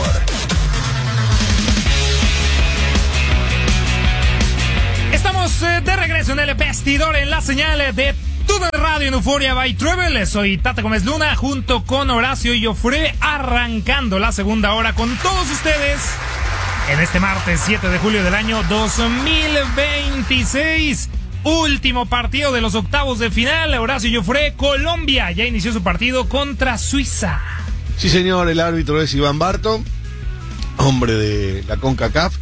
Estamos eh, de regreso en El Vestidor, en la señal de Tuve Radio en Euphoria by Travel. Soy Tata Gómez Luna junto con Horacio y Joffre, arrancando la segunda hora con todos ustedes en este martes siete de julio del año dos mil veintiséis. Último partido de los octavos de final. Horacio y Joffre, Colombia ya inició su partido contra Suiza. Sí, señor, el árbitro es Iván Barton, hombre de la CONCACAF.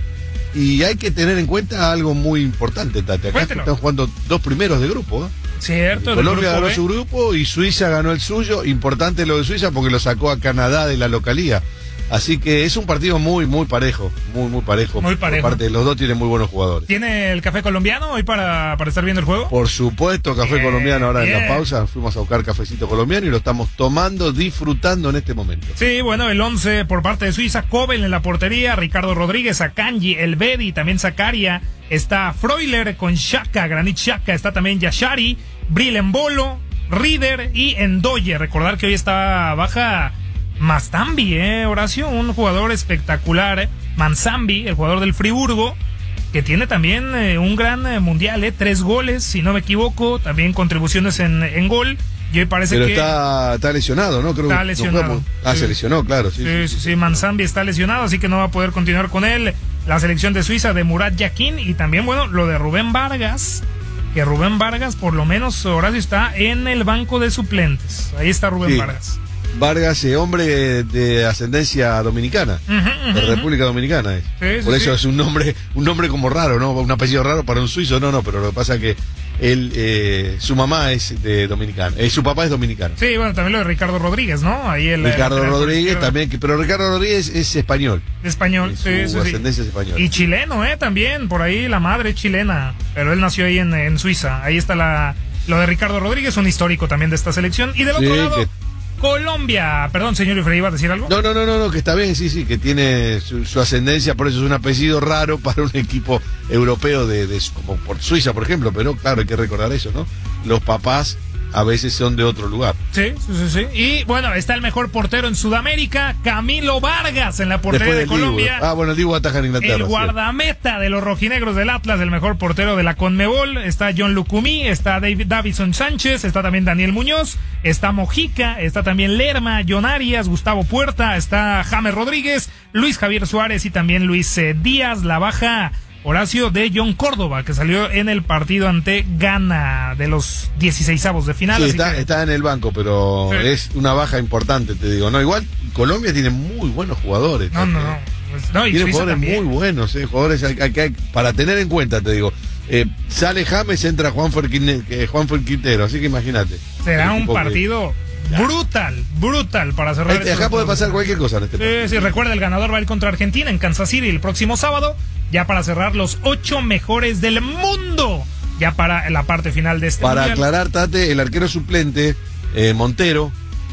Y hay que tener en cuenta algo muy importante, Tati. Acá están jugando dos primeros de grupo, ¿eh? Cierto. Colombia ganó su grupo y Suiza ganó el suyo. Importante lo de Suiza porque lo sacó a Canadá de la localía. Así que es un partido muy, muy parejo. Muy, muy parejo. Muy parejo. Por parte de los dos tienen muy buenos jugadores. ¿Tiene el café colombiano hoy para, para estar viendo el juego? Por supuesto, café bien, colombiano ahora bien. en la pausa. Fuimos a buscar cafecito colombiano y lo estamos tomando, disfrutando en este momento. Sí, bueno, el once por parte de Suiza, Kobel en la portería, Ricardo Rodríguez, Akanji, Elvedi, también Zakaria, está Freuler con Xhaka, Granit Xhaka, está también Yashari, Brillembolo, Rieder y Endoye. Recordar que hoy está baja Mastambi, eh, Horacio, un jugador espectacular, eh. Manzambi, el jugador del Friburgo, que tiene también eh, un gran eh, mundial, eh, tres goles, si no me equivoco, también contribuciones en, en gol. Y hoy parece Pero que está, está lesionado, ¿no? Creo está que lesionado. No ah, sí. se lesionó, claro. Sí, Sí, sí, sí, sí, sí, Manzambi está lesionado, así que no va a poder continuar con él. La selección de Suiza de Murat Yakin y también, bueno, lo de Rubén Vargas, que Rubén Vargas, por lo menos, Horacio, está en el banco de suplentes. Ahí está Rubén Sí. Vargas. Vargas, eh, hombre de ascendencia dominicana, Uh -huh, uh de -huh. República Dominicana. Eh. Sí, Por sí, eso sí. es un nombre, un nombre como raro, ¿no? Un apellido raro para un suizo, no, no, pero lo que pasa es que él, eh, su mamá es de dominicana, eh, su papá es dominicano. Sí, bueno, también lo de Ricardo Rodríguez, ¿no? Ahí el Ricardo el, Rodríguez el, también, que- pero Ricardo Rodríguez es español. español, Su sí, sí, sí. ascendencia es española. Y chileno, eh, también, por ahí la madre es chilena, pero él nació ahí en, en Suiza. Ahí está la lo de Ricardo Rodríguez, un histórico también de esta selección. Y del otro Sí, lado, que- Colombia. Perdón, señor Ifrey, ¿iba a decir algo? No, no, no, no, no, que está bien, sí, sí, que tiene su, su ascendencia, por eso es un apellido raro para un equipo europeo de, de como por Suiza, por ejemplo, pero claro, hay que recordar eso, ¿no? Los papás a veces son de otro lugar. Sí, sí, sí, sí. Y bueno, está el mejor portero en Sudamérica, Camilo Vargas, en la portería de Después del Colombia. Dibu. Ah, bueno, el Dibu ataja en Inglaterra. El sí. guardameta de los rojinegros del Atlas, el mejor portero de la Conmebol, está John Lucumí, está David Davison Sánchez, está también Daniel Muñoz, está Mojica, está también Lerma, John Arias, Gustavo Puerta, está James Rodríguez, Luis Javier Suárez y también Luis eh, Díaz. La baja, Horacio, de John Córdoba, que salió en el partido ante Ghana de los dieciseisavos de final. Sí, así está, que- está en el banco, pero Sí. es una baja importante, te digo. No, igual Colombia tiene muy buenos jugadores. No, no, no. Pues, no, y Tiene Suiza jugadores también. muy buenos, eh, jugadores hay- hay- hay- para tener en cuenta, te digo. Eh, sale James, entra Juanfer Quine- eh, Juanfer Quintero, así que imagínate. Será El un equipo que- partido brutal, brutal para cerrar. Este, estos acá puede juegos. pasar cualquier cosa en este partido. Sí, sí, recuerda, el ganador va a ir contra Argentina en Kansas City el próximo sábado, ya para cerrar los ocho mejores del mundo, ya para la parte final de este Para mundial. aclarar, Tate, el arquero suplente, eh, Montero,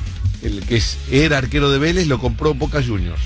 el que es, era arquero de Vélez, lo compró Boca Juniors.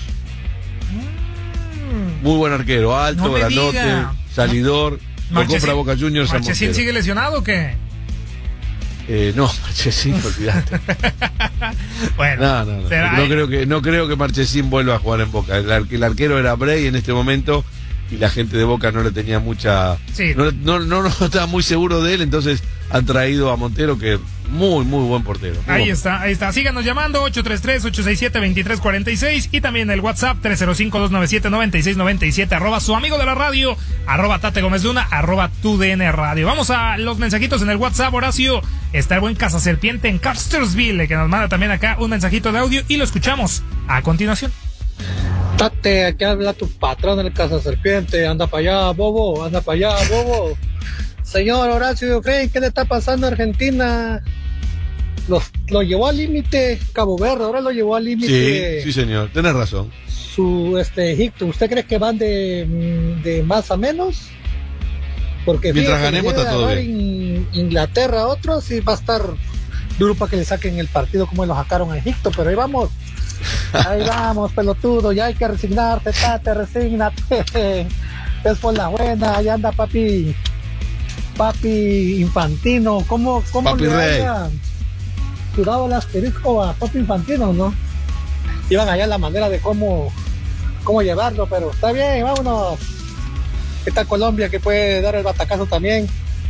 Muy buen arquero, alto, No me grandote, diga. salidor. Lo Marchesín- compra Boca Juniors a ¿Marchesín Montero. sigue lesionado o qué? Eh, no, Marchesín, olvidate. Bueno, No, no, no. será- No creo que, no creo que Marchesín vuelva a jugar en Boca. El, ar- el arquero era Bray en este momento y la gente de Boca no le tenía mucha. Sí. No, no, no, no estaba muy seguro de él, entonces han traído a Montero, que es muy, muy buen portero. Muy Ahí buen- está, ahí está. Síganos llamando ocho tres tres, ocho seis siete, dos tres cuatro seis y también el WhatsApp tres cero cinco, dos nueve siete, nueve seis nueve siete, arroba su amigo de la radio, arroba Tate Gómez Luna, arroba tu D N Radio. Vamos a los mensajitos en el WhatsApp, Horacio. Está el buen Casa Serpiente en Castersville, que nos manda también acá un mensajito de audio y lo escuchamos a continuación. Tate, aquí habla tu patrón del Casa Serpiente. Anda para allá, bobo, anda para allá, bobo. Señor Horacio Frey, ¿qué le está pasando a Argentina? Los, lo llevó al límite Cabo Verde, ahora lo llevó al Sí, límite sí, señor, tenés razón. su este Egipto. ¿Usted cree que van de, de más a menos? Porque mientras fíjate, ganemos está todo bien. In, Inglaterra otro sí va a estar duro para que le saquen el partido como lo sacaron a Egipto, pero ahí vamos. Ahí vamos, pelotudo, ya hay que resignarte, tate, resígnate. Es por la buena, allá anda papi. Papi Infantino, ¿cómo, cómo papi le Rey. haya tirado el asterisco a Papi Infantino, no? Iban allá la manera de cómo, cómo llevarlo, pero está bien, vámonos. Esta Colombia que puede dar el batacazo también.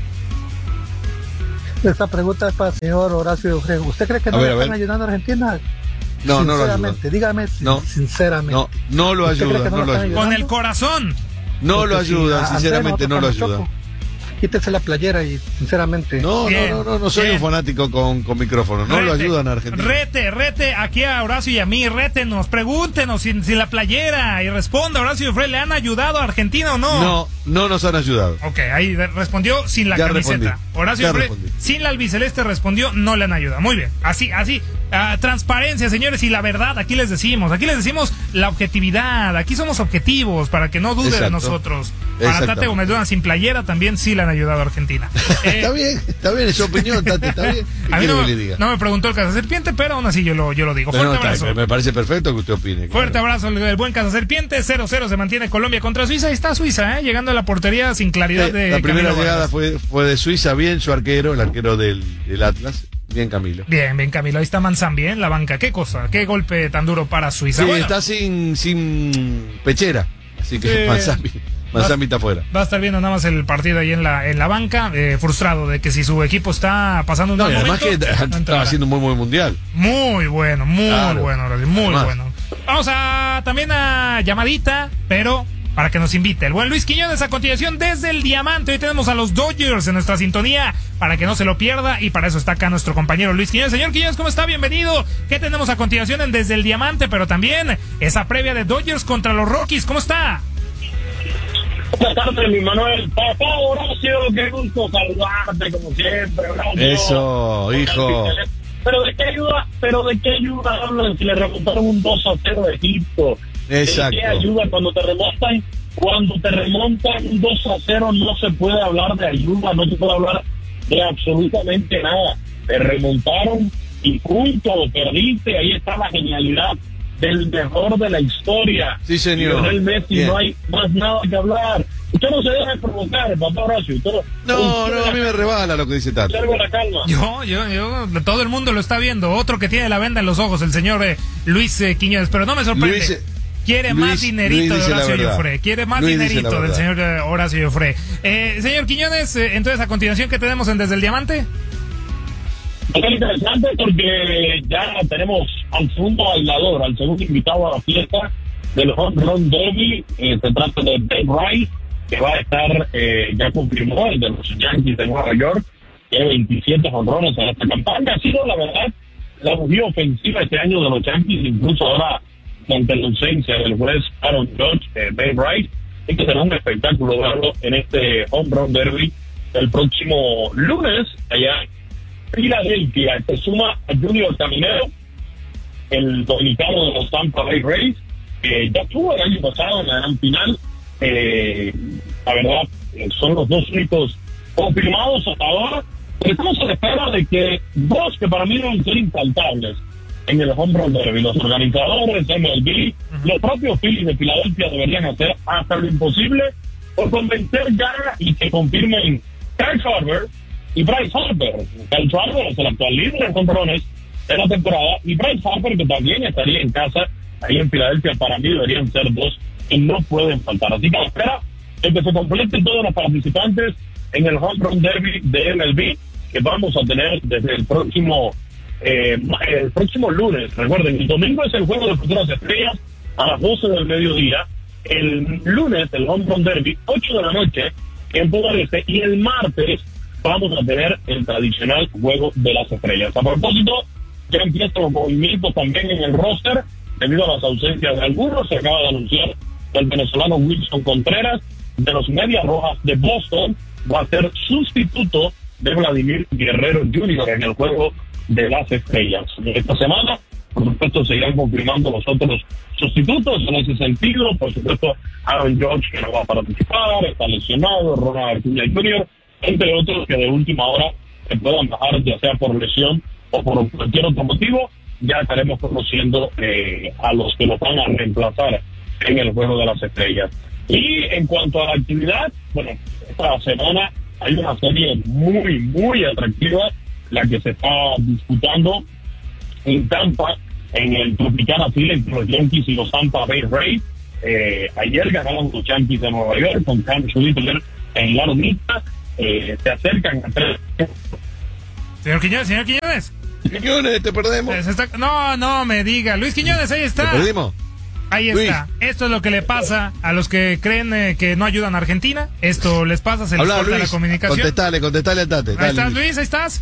Esta pregunta es para el señor Horacio Dufresne. ¿Usted cree que no a ver, le a están ver. ayudando a Argentina? No, no lo ayuda. Sinceramente, dígame no, sinceramente. No, no lo ayuda, no, no lo ayuda. Con el corazón. No lo ayuda, si, sinceramente no lo ayuda. Choco, quítese la playera y sinceramente. No, Bien, no, no, no, no soy bien. un fanático con, con micrófono. No Rete, lo ayudan a Argentina. Rete, rete aquí a Horacio y a mí, rétenos, pregúntenos sin, sin la playera y responda, Horacio Dufresne, ¿le han ayudado a Argentina o no? No, no nos han ayudado. Ok, ahí respondió sin la Ya camiseta. respondí. Horacio Ya Dufresne, respondí. sin la albiceleste respondió, no le han ayudado. Muy bien, así, así, uh, transparencia, señores, y la verdad, aquí les decimos, aquí les decimos la objetividad, aquí somos objetivos para que no duden Exacto. de nosotros. Para Tate Gómez Luna sin playera también sí le han ayudado a Argentina. Eh, está bien, está bien, es su opinión, Tate, está bien. ¿Qué a mí quiere no, que le diga? no me preguntó el Cazaserpiente, pero aún así yo lo, yo lo digo. Pero Fuerte no, abrazo. está, me parece perfecto que usted opine. Fuerte claro. abrazo, el buen Cazaserpiente. cero cero se mantiene Colombia contra Suiza. Ahí está Suiza, ¿eh? Llegando a la portería sin claridad Sí, de la primera Camilo llegada Vargas. fue, fue de Suiza, bien su arquero, el arquero del, del Atlas. Bien, Camilo. Bien, bien, Camilo. Ahí está Manzambi, ¿eh? En la banca. Qué cosa, qué golpe tan duro para Suiza. Sí, Bueno, está sin, sin pechera. Así que Sí. Manzambi, Manzambi está afuera. va a estar viendo nada más el partido ahí en la, en la banca, eh, frustrado de que si su equipo está pasando un No, mal y además momento, que no estaba entrará. haciendo un muy buen mundial. Muy bueno, muy Claro. bueno, Horacio, muy Además. bueno. Vamos a también a llamadita, pero para que nos invite el buen Luis Quiñones a continuación desde el Diamante. Hoy tenemos a los Dodgers en nuestra sintonía para que no se lo pierda y para eso está acá nuestro compañero Luis Quiñones. Señor Quiñones, ¿cómo está? Bienvenido. ¿Qué tenemos a continuación en Desde el Diamante? Pero también esa previa de Dodgers contra los Rockies. ¿Cómo está? Buenas tardes, mi Manuel. Papá Horacio, qué gusto saludarte como siempre. Horacio. Eso, hijo. Pero de qué ayuda, pero de qué ayuda hablan si le remontaron un dos a cero a Egipto. Exacto. ¿De qué ayuda cuando te remontan? Cuando te remontan un dos a cero no se puede hablar de ayuda, no se puede hablar de absolutamente nada. Te remontaron y punto, perdiste, ahí está la genialidad del mejor de la historia. Sí, señor. Lionel Messi, Bien. no hay más nada que hablar. Usted no se deja provocar, papá Horacio. Usted no, No, no, a mí me rebala lo que dice Tato. Observe la calma. Yo, yo, yo, todo el mundo lo está viendo. Otro que tiene la venda en los ojos, el señor eh, Luis eh, Quiñones, pero no me sorprende. Luis, eh, Quiere Luis- más dinerito Luis dice de la Horacio verdad. Joffre. Quiere más Luis dice dinerito la del verdad. señor eh, Horacio Joffre. Eh, señor Quiñones, eh, entonces a continuación, ¿qué tenemos en Desde el Diamante? Es interesante porque ya tenemos al segundo bailador, al segundo invitado a la fiesta del Home Run Derby. Eh, se trata de Ben Wright, que va a estar, eh, ya confirmó, el de los Yankees de Nueva York, que veintisiete jonrones en esta campaña. Ha sido, la verdad, la bujía ofensiva este año de los Yankees, incluso ahora ante la ausencia del juez Aaron Judge, eh, Ben Wright. Es que será un espectáculo verlo en este Home Run Derby el próximo lunes, allá en Filadelfia. Se suma a Junior Caminero, el dominicano de los Tampa Bay Rays, que ya estuvo el año pasado en la gran final. Eh, la verdad, eh, son los dos únicos confirmados hasta ahora. Pero estamos a la espera de que dos que para mí deben ser infaltables en el Home Run Derby, los organizadores, M L B, los propios Phillies de Filadelfia deberían hacer hasta lo imposible por convencer ya y que confirmen Kyle Schwarber y Bryce Harper. Kyle Schwarber es el actual líder en jonrones de la temporada y Bryce Harper, que también estaría en casa ahí en Filadelfia. Para mí deberían ser dos que no pueden faltar. Así que a la espera de que se completen todos los participantes en el Home Run Derby de M L B que vamos a tener desde el próximo eh, el próximo lunes. Recuerden, el domingo es el juego de futuras estrellas a las doce del mediodía. El lunes el Home Run Derby, ocho de la noche en todo el este, y el martes vamos a tener el tradicional juego de las estrellas. A propósito, ya empiezan los movimientos también en el roster debido a las ausencias de algunos. Se acaba de anunciar que el venezolano Wilson Contreras de los Medias Rojas de Boston va a ser sustituto de Vladimir Guerrero junior en el juego de las estrellas. Esta semana por supuesto seguirán confirmando los otros sustitutos en ese sentido. Por supuesto, Aaron George, que no va a participar, está lesionado, Ronald Acuña junior, entre otros que de última hora se puedan bajar, ya sea por lesión o por cualquier otro motivo. Ya estaremos conociendo eh, a los que los van a reemplazar en el Juego de las Estrellas. Y en cuanto a la actividad, bueno, esta semana hay una serie muy, muy atractiva, la que se está disputando en Tampa, en el Tropicana Field, entre los Yankees y los Tampa Bay Rays. Eh, ayer ganaron los Yankees de Nueva York con Cam Schwitzer en la lomita. Eh, se acercan a tres. Señor Quiñones, señor Quiñones. Quiñones, te perdemos. Está... No, no me diga. Luis Quiñones, ahí está. ¿Te perdimos? Ahí Luis. está. Esto es lo que le pasa a los que creen eh, que no ayudan a Argentina. Esto les pasa, se les Habla, corta Luis. la comunicación. Contestale, contestale al Tate. Ahí Dale, estás, Luis, ahí estás.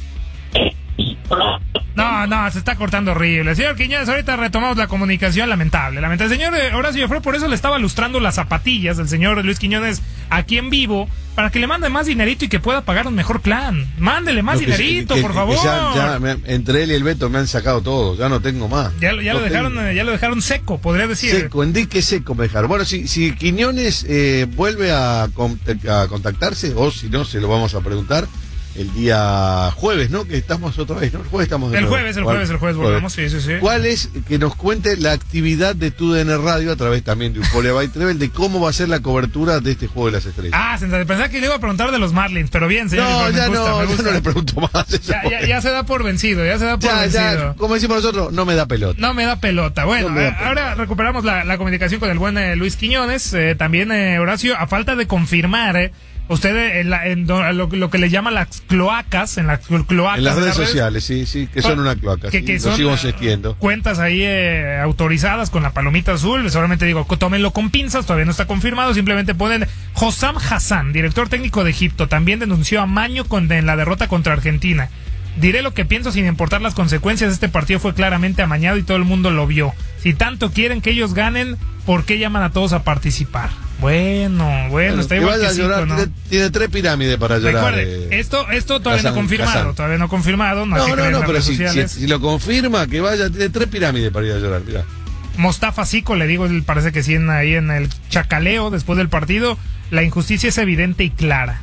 No, no, se está cortando horrible. Señor Quiñones, ahorita retomamos la comunicación. Lamentable, lamentable. Señor eh, Horacio Fue, por eso le estaba lustrando las zapatillas del señor Luis Quiñones aquí en vivo, para que le mande más dinerito y que pueda pagar un mejor plan. Mándele más No, que dinerito, se- que- por que favor. ya- ya me- entre él y el Beto me han sacado todo, ya no tengo más. Ya, lo- ya No lo dejaron, tengo. eh, ya lo dejaron seco, podría decir. Seco, en dique seco me dejaron. Bueno, si, si Quiñones eh, vuelve a, con- a contactarse, o si no, se lo vamos a preguntar el día jueves, ¿no? Que estamos otra vez, ¿no? El jueves estamos de El nuevo. jueves, el ¿Cuál? jueves, el jueves volvemos, sí, sí, sí. ¿Cuál es? Que nos cuente la actividad de Tu D N Radio a través también de Euforia by Trevel, de cómo va a ser la cobertura de este Juego de las Estrellas. Ah, sensacional. Pensaba que le iba a preguntar de los Marlins, pero bien, señor. No, me ya gusta, no, me ya gusta. no le pregunto más. eso. Ya, ya, ya se da por vencido, ya se da por Ya, vencido. ya, como decimos nosotros, no me da pelota. No me da pelota. Bueno, No me da eh, pelota. ahora recuperamos la, la comunicación con el buen eh, Luis Quiñones. Eh, también, eh, Horacio, a falta de confirmar, eh, usted eh, en la- en do- lo, lo que le llaman las cloacas, en las cloacas. En las de redes sociales, sí, sí, que son una cloaca. que- sí, que lo son, sigo eh, insistiendo. Cuentas ahí eh, autorizadas con la palomita azul. Solamente digo, tómenlo con pinzas, todavía no está confirmado. Simplemente ponen Hossam Hassan, director técnico de Egipto, también denunció amaño con, en la derrota contra Argentina. Diré lo que pienso sin importar las consecuencias. Este partido fue claramente amañado y todo el mundo lo vio. Si tanto quieren que ellos ganen, ¿por qué llaman a todos a participar? Bueno, bueno, Bueno, está que igual vaya que a llorar, Zico, ¿no? tiene, tiene tres pirámides para llorar. Recuerde, eh. esto, esto todavía no Hassan, confirmado, Hassan. todavía no confirmado. No, hay No, que no, creer no, en las pero redes si, si, sociales. si lo confirma, que vaya, tiene tres pirámides para ir a llorar, mira. Mostafa Zico, le digo, él parece que sí, en, ahí en el chacaleo después del partido, la injusticia es evidente y clara.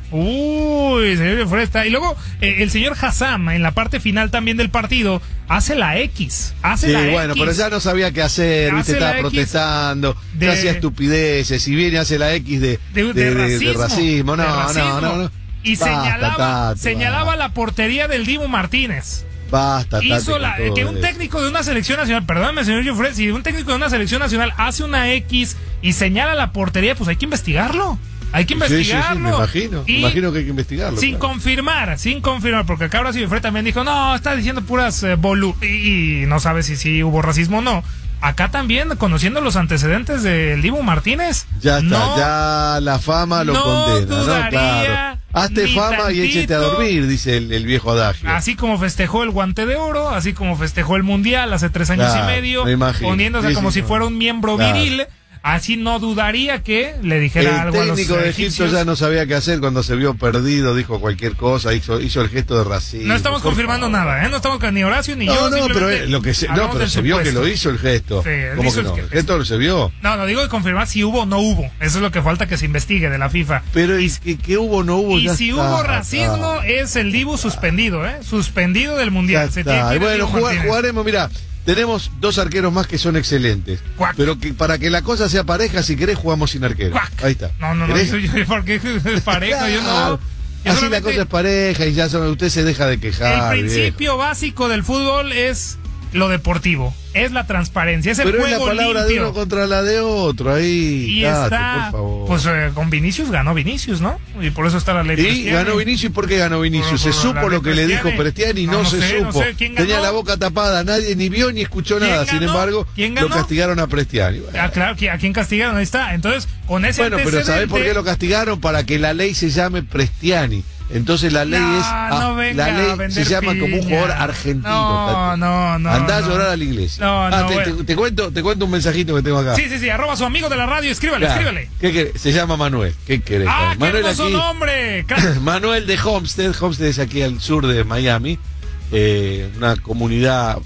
Uy, señor Fresta. Y luego eh, el señor Hassam, en la parte final también del partido, hace la X. Hace Sí, la bueno, X. pero ya no sabía qué hacer, Hace viste, estaba la X protestando, de- ya hacía estupideces, si viene hace la X de, de, de, de de- de racismo, racismo, no, de no, racismo. no, no. Y Basta, señalaba, Tati, señalaba la portería del Dibu Martínez. Basta, Tati, Hizo con la, todo que un eso. técnico de una selección nacional, perdóname señor Jofre, si un técnico de una selección nacional hace una X y señala la portería, pues hay que investigarlo. Hay que Sí, sí, sí, investigarlo. me imagino, me Y imagino que hay que investigarlo. sin claro. confirmar, sin confirmar, porque acá ahora sí Jofre también dijo, no, está diciendo puras eh, bolu y, y no sabe si sí hubo racismo o no. Acá también, conociendo los antecedentes del Dibu Martínez. Ya está, no, ya la fama lo no condena, ¿no? dudaría Claro. Hazte ni fama y échate a tantito. dormir, dice el, el viejo adagio. Así como festejó el guante de oro, así como festejó el mundial hace tres años Claro, y medio, me imagino. poniéndose Sí, como sí, si no. fuera un miembro Claro. viril, así no dudaría que le dijera El algo a los técnico de Egipto egipcios. ya no sabía qué hacer cuando se vio perdido, dijo cualquier cosa, hizo, hizo el gesto de racismo. No estamos Por confirmando favor. nada, ¿eh? No estamos ni Horacio ni No, yo. no, pero simplemente eh, lo que se, no, hablamos pero del se vio que supuesto. lo hizo el gesto. Sí, él ¿Cómo hizo que no? el El gesto. gesto se vio. No, no digo de confirmar si hubo o no hubo. Eso es lo que falta que se investigue de la FIFA. Pero y que, que hubo no hubo. Y ya si está, hubo racismo, está. es el Dibu suspendido, ¿eh? Suspendido del mundial. Ya Se está. tiene que Y ir el bueno, Dibu jugar- Martínez. jugaremos, mira, tenemos dos arqueros más que son excelentes. Cuac. Pero que para que la cosa sea pareja, si querés, jugamos sin arquero. Cuac. Ahí está. No, no, no, ¿Querés? eso yo, porque es pareja, yo no. Claro. Yo Así solamente- la cosa es pareja y ya son- usted se deja de quejar. El viejo. principio básico del fútbol es lo deportivo, es la transparencia, es el Pero es la juego palabra de limpio. uno contra la de otro. Ahí, Y Tati, está, por favor. pues eh, con Vinicius ganó Vinicius, ¿no? Y por eso está la ley. Y Prestiani. ganó Vinicius. ¿Y por qué ganó Vinicius? Por- Se por la supo ley lo que le dijo Prestiani. Prestiani, no, No, no se sé, no supo. sé, ¿quién ganó? Tenía la boca tapada, nadie ni vio ni escuchó ¿Quién nada. Sin ganó? embargo, ¿Quién lo ganó? castigaron a Prestiani. Bueno, Ah, claro, ¿a quién castigaron? Ahí está. Entonces, con ese Bueno, pero ¿sabés antecedente- por qué lo castigaron? Para que la ley se llame Prestiani. Entonces la ley No, es. ah, no venga la a ley se vender llama como un piña. jugador argentino. No, Tati. no, no, Andá no. a llorar a la iglesia. No, Ah, no, te, bueno. te- te cuento, te cuento un mensajito que tengo acá. Sí, sí, sí, arroba su amigo de la radio, escríbale, Claro. escríbale. ¿Qué querés? Se llama Manuel. ¿Qué querés? Ah, qué Manuel hermoso aquí. nombre. Ca- Manuel de Homestead. Homestead es aquí al sur de Miami. Eh, una comunidad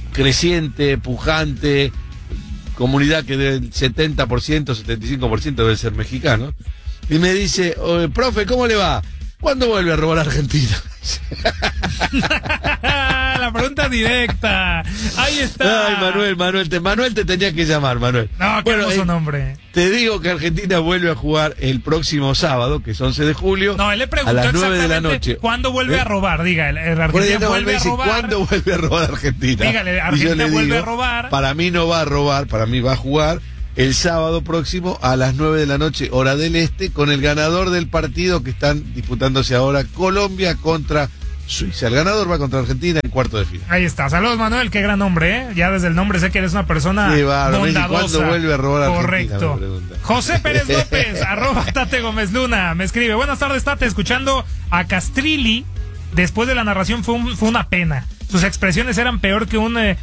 creciente, pujante, comunidad que del setenta por ciento, setenta y cinco por ciento debe ser mexicano, y me dice, oh, profe, ¿cómo le va? ¿Cuándo vuelve a robar a Argentina? La pregunta directa. Ahí está. Ay, Manuel, Manuel, te, Manuel te tenía que llamar, Manuel. No, qué hermoso eh, nombre. Te digo que Argentina vuelve a jugar el próximo sábado, que es once de julio, no, él le preguntó a las nueve de la noche. ¿Cuándo vuelve ¿Eh? a robar? Diga, el, el Argentina no, vuelve a dice, robar. ¿Cuándo vuelve a robar Argentina? Dígale, Argentina vuelve a robar. Para mí no va a robar, para mí va a jugar el sábado próximo a las nueve de la noche, hora del este, con el ganador del partido que están disputándose ahora, Colombia contra Suiza. El ganador va contra Argentina en cuarto de final. Ahí está. Saludos, Manuel, qué gran nombre, ¿eh? Ya desde el nombre sé que eres una persona sí, va, bondadosa. ¿Cuándo vuelve a robar a Argentina? Correcto. José Pérez López, arroba Tate Gómez Luna, me escribe. Buenas tardes, Tate, escuchando a Castrilli. Después de la narración fue, un, fue una pena. Sus expresiones eran peor que un... Eh,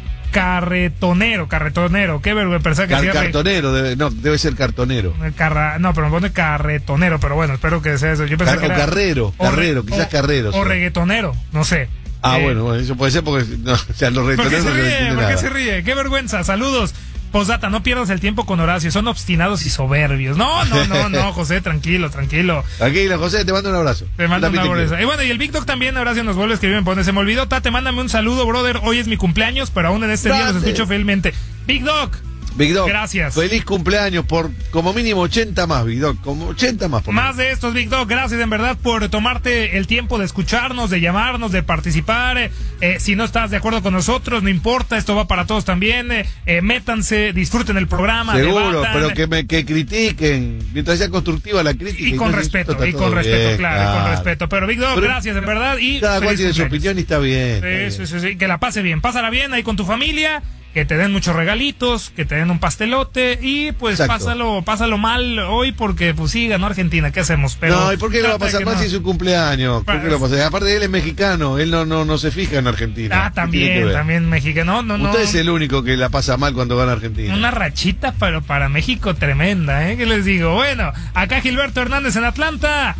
Carretonero, carretonero, qué vergüenza que Car sea. Cartonero, debe, no, debe ser cartonero. Carra, no, pero me pone carretonero, pero bueno, espero que sea eso. Yo pensé Car que era, o carrero, o carrero, re, quizás o, carrero. O sí. reggaetonero, no sé. Ah, eh, bueno, bueno, eso puede ser porque no, o sea, los reggaetoneros ¿Por qué se no ríe? entienden ¿Por qué nada. se ríe? Qué vergüenza, saludos. Posdata, no pierdas el tiempo con Horacio, son obstinados y soberbios. No, no, no, no, José, tranquilo, tranquilo. Tranquilo, José, te mando un abrazo. Te mando un abrazo. Y bueno, y el Big Dog también, Horacio nos vuelve a escribir, me pone, se me olvidó, Tate, mándame un saludo, brother, hoy es mi cumpleaños, pero aún en este Tate. día los escucho fielmente. Big Dog. Big Dog, gracias. Feliz cumpleaños por como mínimo ochenta más, Big Dog, como ochenta más. Por más de estos, Big Dog, gracias en verdad por tomarte el tiempo de escucharnos, de llamarnos, de participar. Eh, eh, si no estás de acuerdo con nosotros, no importa, esto va para todos también. Eh, eh, métanse, disfruten el programa. Seguro, debatan. pero que me que critiquen, mientras sea constructiva la crítica. Y con y respeto, está y todo con respeto, bien, claro, claro, y con respeto. Pero Big Dog, pero gracias en verdad. Y cada cual tiene su cumpleaños. opinión y está bien. Está sí, bien. Sí, sí, sí, que la pase bien. Pásala bien ahí con tu familia. Que te den muchos regalitos, que te den un pastelote y pues Exacto. pásalo pásalo mal hoy porque pues sí, ganó Argentina, ¿qué hacemos? Pero no, ¿y por qué lo va a pasar mal no. si es su cumpleaños? ¿Por qué lo va a pasar? Aparte él es mexicano, él no no no se fija en Argentina. Ah, también, también mexicano. No, no, Usted no. es el único que la pasa mal cuando gana Argentina. Una rachita pero para México tremenda, ¿eh? ¿Qué les digo? Bueno, acá Gilberto Hernández en Atlanta.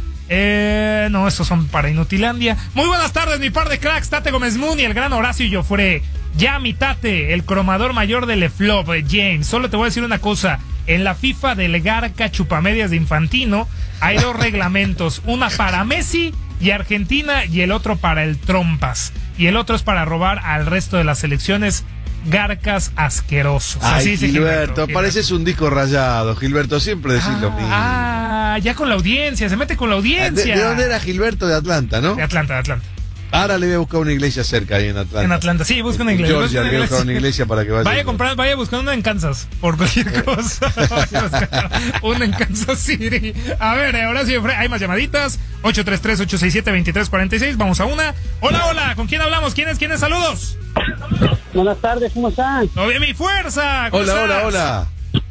Eh, no, esos son para Inutilandia. Muy buenas tardes, mi par de cracks, Tate Gómez Moon y el gran Horacio Joffre. Ya mi Tate, el cromador mayor del Eflop, James. Solo te voy a decir una cosa. En la FIFA del Garca Chupamedias de Infantino hay dos reglamentos. Una para Messi y Argentina y el otro para el Trompas. Y el otro es para robar al resto de las selecciones. Garcas asquerosos. Ay, Así dice Gilberto, Gilberto, pareces un disco rayado, Gilberto, siempre decís ah, lo mismo. Ah, ya con la audiencia, se mete con la audiencia. ¿De, de dónde era Gilberto? De Atlanta, ¿no? De Atlanta, de Atlanta. Ahora le voy a buscar una iglesia cerca ahí en Atlanta. En Atlanta, sí, busca una iglesia. Georgia, le voy a buscar una iglesia para que vaya. Vaya a comprar, vaya a buscar una en Kansas, por cualquier cosa. Una en Kansas City. A ver, ahora sí, hay más llamaditas. ocho tres tres, ocho seis siete, dos tres cuatro seis. Vamos a una. Hola, hola, ¿con quién hablamos? ¿Quién es? ¿Quién es? Saludos. Buenas tardes, ¿cómo están? Todo bien, mi fuerza. Hola, estás? hola, hola.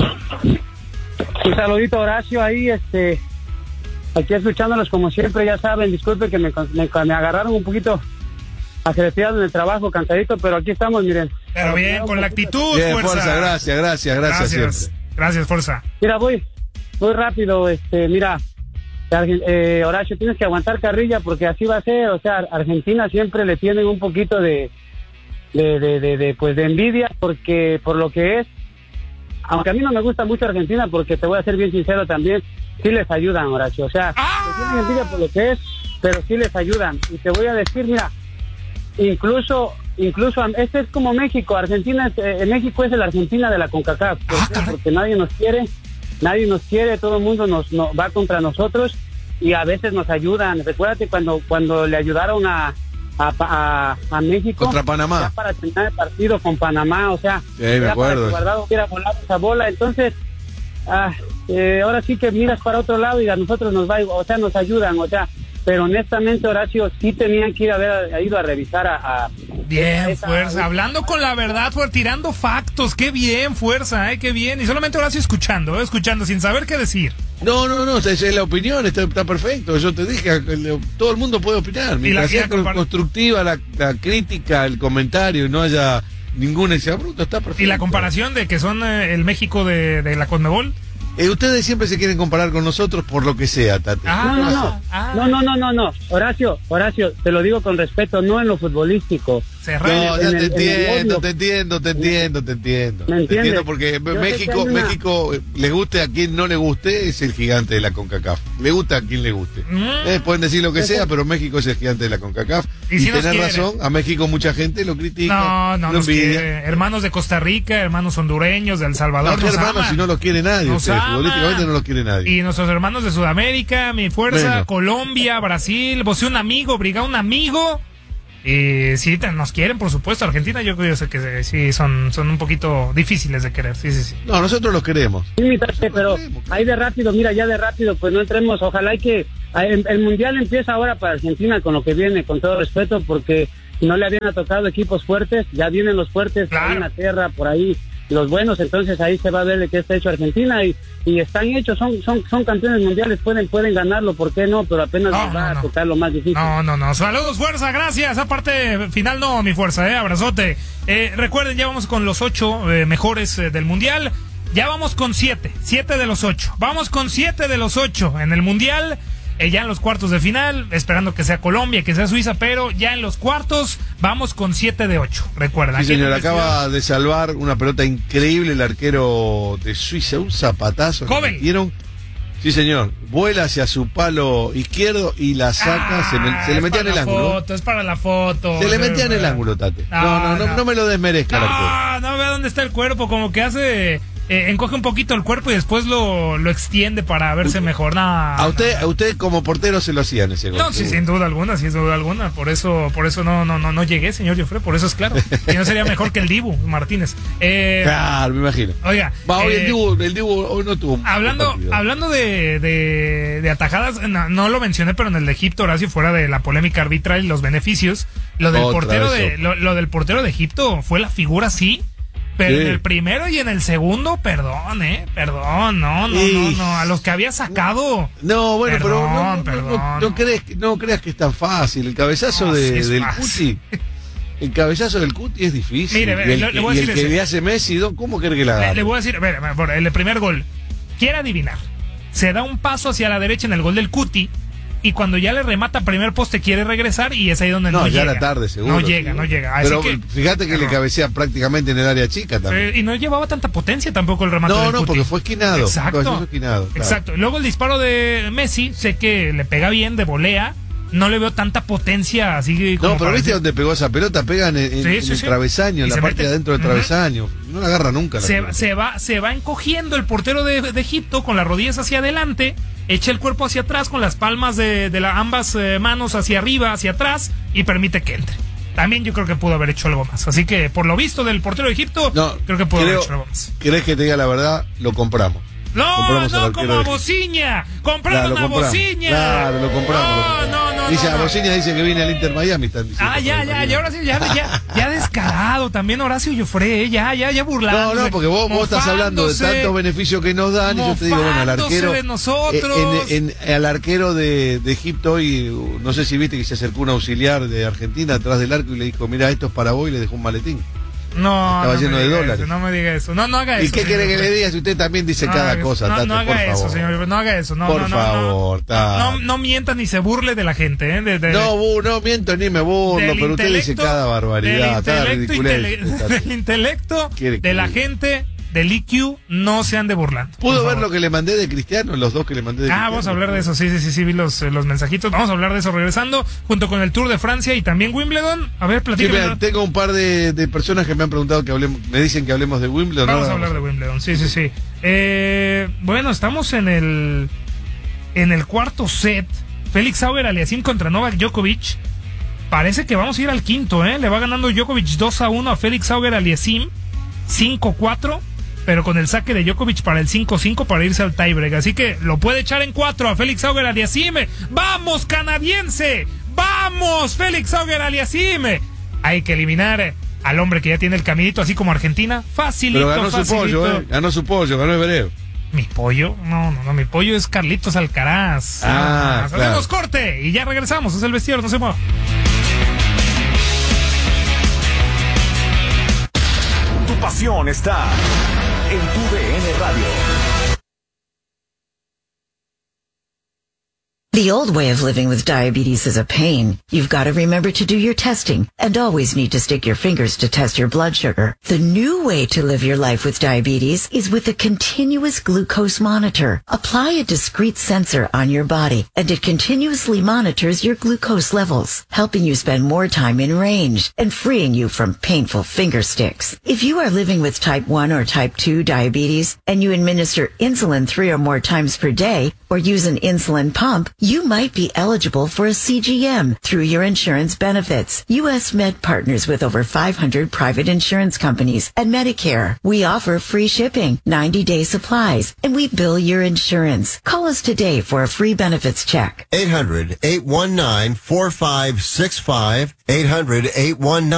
Un saludito, Horacio, ahí, este... Aquí escuchándolos como siempre, ya saben, disculpe que me, me, me agarraron un poquito acreciado en el trabajo, cansadito, pero aquí estamos, miren. Pero bien, con la actitud, bien, fuerza. fuerza, gracias, gracias, gracias, Gracias, siempre. gracias, fuerza. Mira, voy, voy rápido, este, mira, eh, Horacio, tienes que aguantar carrilla porque así va a ser, o sea, Argentina siempre le tienen un poquito de, de, de, de, de pues de envidia porque por lo que es, aunque a mí no me gusta mucho Argentina porque te voy a ser bien sincero también, sí les ayudan, Horacio, o sea, ¡Ah! te tienen envidia por lo que es, pero sí les ayudan, y te voy a decir, mira, incluso, incluso, este es como México, Argentina, es, eh, México es el Argentina de la CONCACAF, ¿por Ah, qué? Porque nadie nos quiere, nadie nos quiere, todo el mundo nos, nos va contra nosotros, y a veces nos ayudan, recuérdate cuando, cuando le ayudaron a, a, a, a México contra Panamá para terminar el partido con Panamá, o sea, sí, me era acuerdo. para que Guardado hubiera volado esa bola, entonces ah, eh, ahora sí que miras para otro lado y a nosotros nos va, o sea, nos ayudan, o sea, pero honestamente, Horacio, sí tenían que ir a haber ido a revisar a... a bien, esa, fuerza, a, hablando con la verdad, fue tirando factos, qué bien, fuerza, eh, qué bien, y solamente Horacio escuchando, eh, escuchando, sin saber qué decir. No, no, no, esa es la opinión, está, está perfecto, yo te dije, todo el mundo puede opinar, mientras sea constructiva la, la crítica, el comentario y no haya ningún exabrupto, está perfecto. Y la comparación de que son eh, el México de, de la Conmebol. Eh, ustedes siempre se quieren comparar con nosotros por lo que sea, Tate. Ah, no, no, no, ah. no, no, no, no, no, Horacio, Horacio, te lo digo con respeto, no en lo futbolístico, Se raya. No, ya en te el- en el entiendo, odio. te entiendo, te entiendo, te entiendo. ¿Me Te entiendes? entiendo porque Yo sé que México, hay una- México, eh, le guste a quien no le guste, es el gigante de la CONCACAF. Le gusta a quien le guste. Mm. Eh, pueden decir lo que Eso- sea, pero México es el gigante de la CONCACAF. Y Y, si nos tenés quiere. razón, a México mucha gente lo critica. No, no, lo nos envidia. quiere. Hermanos de Costa Rica, hermanos hondureños, de El Salvador. No, que nos hermanos, aman. si no los quiere nadie. Nos Ustedes, aman. futbolísticamente no los quiere nadie. Y nuestros hermanos de Sudamérica, mi fuerza, Bueno. Colombia, Brasil, vos un amigo, Briga un amigo. Y sí, te- nos quieren, por supuesto. Argentina, yo creo que eh, sí, son, son un poquito difíciles de querer. Sí, sí, sí. No, nosotros los queremos. Sí, mi tate, pero ahí de rápido, mira, ya de rápido, pues no entremos. Ojalá y que el, el mundial empieza ahora para Argentina con lo que viene, con todo respeto, porque no le habían tocado equipos fuertes, ya vienen los fuertes, Claro. por Inglaterra, por ahí, los buenos, entonces ahí se va a ver de qué está hecho Argentina y, y están hechos, son, son, son campeones mundiales, pueden, pueden ganarlo, ¿por qué no? Pero apenas No, les va no, a no. tocar lo más difícil. No, no, no. Saludos, fuerza, gracias. Aparte, final no, mi fuerza, eh. Abrazote. Eh, recuerden, ya vamos con los ocho eh, mejores eh, del mundial. Ya vamos con siete. Siete de los ocho. Vamos con siete de los ocho en el mundial. Eh, ya en los cuartos de final, esperando que sea Colombia, que sea Suiza, pero ya en los cuartos vamos con siete de ocho. Recuerden. Sí, aquí en señor, el acaba de salvar una pelota increíble el arquero de Suiza, un zapatazo. que Cobel. metieron. Sí, señor, vuela hacia su palo izquierdo y la saca, Ah, se, me- se le es metía para en el la ángulo. Foto, es para la foto. Se le metía en el ¿verdad? ángulo, Tate. No, No, no, no, no. no me lo desmerezca el arquero. Ah, no, vea dónde está el cuerpo, como que hace, eh, encoge un poquito el cuerpo y después lo, lo extiende para verse mejor. No, A usted, no, a usted como portero se lo hacían ese gol. no, sí, seguro. sin duda alguna, sin duda alguna. Por eso, por eso no, no, no, no llegué, señor Joffre, por eso es claro. Y no sería mejor que el Dibu Martínez. Eh, Claro, me imagino. Oiga, Va, hoy eh, el Dibu, el Dibu hoy no tuvo un buen Hablando, partido. hablando de, de, de atajadas, no, no lo mencioné, pero en el de Egipto, Horacio, fuera de la polémica arbitral y los beneficios, lo del Otra portero vez de, otro. lo, lo del portero de Egipto fue la figura, sí, pero Sí. en el primero y en el segundo, perdón, eh, perdón, no, no, no, Y- no, a los que había sacado. No, bueno, pero no, no, no, perdón. no, no crees, no creas que es tan fácil. El cabezazo No, de- sí es del fácil. Cuti. El cabezazo del Cuti es difícil. Mire, y el, le- le voy a y el decir que ese. le hace Messi, ¿no? ¿Cómo quiere que la Le, haga? le voy a decir, a ver, a ver, el primer gol, quiere adivinar, se da un paso hacia la derecha en el gol del Cuti. Y cuando ya le remata primer poste quiere regresar y es ahí donde no, No, ya llega. era tarde, seguro. No llega, no llega. Así Pero que, fíjate que le error. cabecea prácticamente en el área chica también. Eh, y no llevaba tanta potencia tampoco el remate No, del no, Cuti. porque fue esquinado. Exacto. Fue esquinado, claro. Exacto. Luego el disparo de Messi, sé que le pega bien, de volea. No le veo tanta potencia así como No, pero para viste decir- dónde pegó esa pelota, pega en, en- Sí, en sí, el sí. travesaño, Y en la se parte mete- de adentro del Ujú. travesaño. No la agarra nunca la se, pelota. se va se va encogiendo el portero de, de Egipto con las rodillas hacia adelante, echa el cuerpo hacia atrás con las palmas de, de la, ambas eh, manos hacia arriba, hacia atrás y permite que entre. También yo creo que pudo haber hecho algo más. Así que por lo visto del portero de Egipto, No, creo que pudo haber creo- hecho algo más. ¿Querés que te diga la verdad? Lo compramos. No, Compramos al no, arquero como a de- Bociña. Compraron Claro, lo a compramos. Bociña. Claro, lo compramos. No, no, no. Dice, no, a no. Bociña dice que viene al Inter Miami. Están diciendo Ah, ya, por ya, Miami. ya, ahora sí, ya, ya, ya descarado también Horacio Joffre, eh, ya, ya, ya burlando. No, no, porque vos, vos estás hablando de tantos beneficios que nos dan y yo te digo, bueno, al mofándose arquero. de nosotros. En, en- al arquero de, de Egipto hoy, no sé si viste que se acercó un auxiliar de Argentina atrás del arco y le dijo, mira, esto es para vos y le dejó un maletín. No, Estaba no lleno me de diga dólares. eso, no me diga eso. No, no haga ¿Y eso. qué señor quiere que Joffre. le diga si usted también dice No cada haga cosa, eso. No, Tate, no por haga eso, favor? señor Joffre, no haga eso. No, Por no, no, favor, no, Tate. no, no mienta ni se burle de la gente, ¿eh? De- de- No, bu- no miento ni me burlo, del pero usted dice intelecto- cada barbaridad, del cada intelecto, ridiculez. intele- del intelecto Quiere que de la diga. gente del I Q no se ande burlando. por ¿Pudo ver favor. lo que le mandé de Cristiano? Los dos que le mandé de Ah, Cristiano. vamos a hablar de eso, sí, sí, sí, sí, vi los, eh, los mensajitos. Vamos a hablar de eso regresando, junto con el Tour de Francia y también Wimbledon. A ver, Sí, platícame. mira, tengo un par de, de personas que me han preguntado que hablemos, me dicen que hablemos de Wimbledon. Vamos ahora a hablar de Wimbledon, sí, sí, sí. Eh, bueno, estamos en el en el cuarto set. Félix Auger Aliassime contra Novak Djokovic. Parece que vamos a ir al quinto, ¿eh? Le va ganando Djokovic dos a uno a Félix Auger Aliassime. cinco cuatro, pero con el saque de Djokovic para el cinco cinco para irse al tiebreak. Así que lo puede echar en cuatro a Félix Auger Aliassime. ¡Vamos, canadiense! ¡Vamos, Félix Auger Aliassime! Hay que eliminar al hombre que ya tiene el caminito, así como Argentina. Facilito, Pero ganó su facilito. pollo, ¿eh? Ganó su pollo, ganó Evereo. ¿Mi pollo? No, no, no, mi pollo es Carlitos Alcaraz. Ah, Hacemos claro. corte y ya regresamos. Es el vestidor, no se mueva. Tu pasión está en tu D N Radio. The old way of living with diabetes is a pain. You've got to remember to do your testing and always need to stick your fingers to test your blood sugar. The new way to live your life with diabetes is with a continuous glucose monitor. Apply a discrete sensor on your body and it continuously monitors your glucose levels, helping you spend more time in range and freeing you from painful finger sticks. If you are living with type one or type two diabetes and you administer insulin three or more times per day or use an insulin pump, you might be eligible for a C G M through your insurance benefits. U S Med partners with over five hundred private insurance companies and Medicare. We offer free shipping, ninety-day supplies, and we bill your insurance. Call us today for a free benefits check. eight hundred, eight one nine, four five six five. eight hundred, eight one nine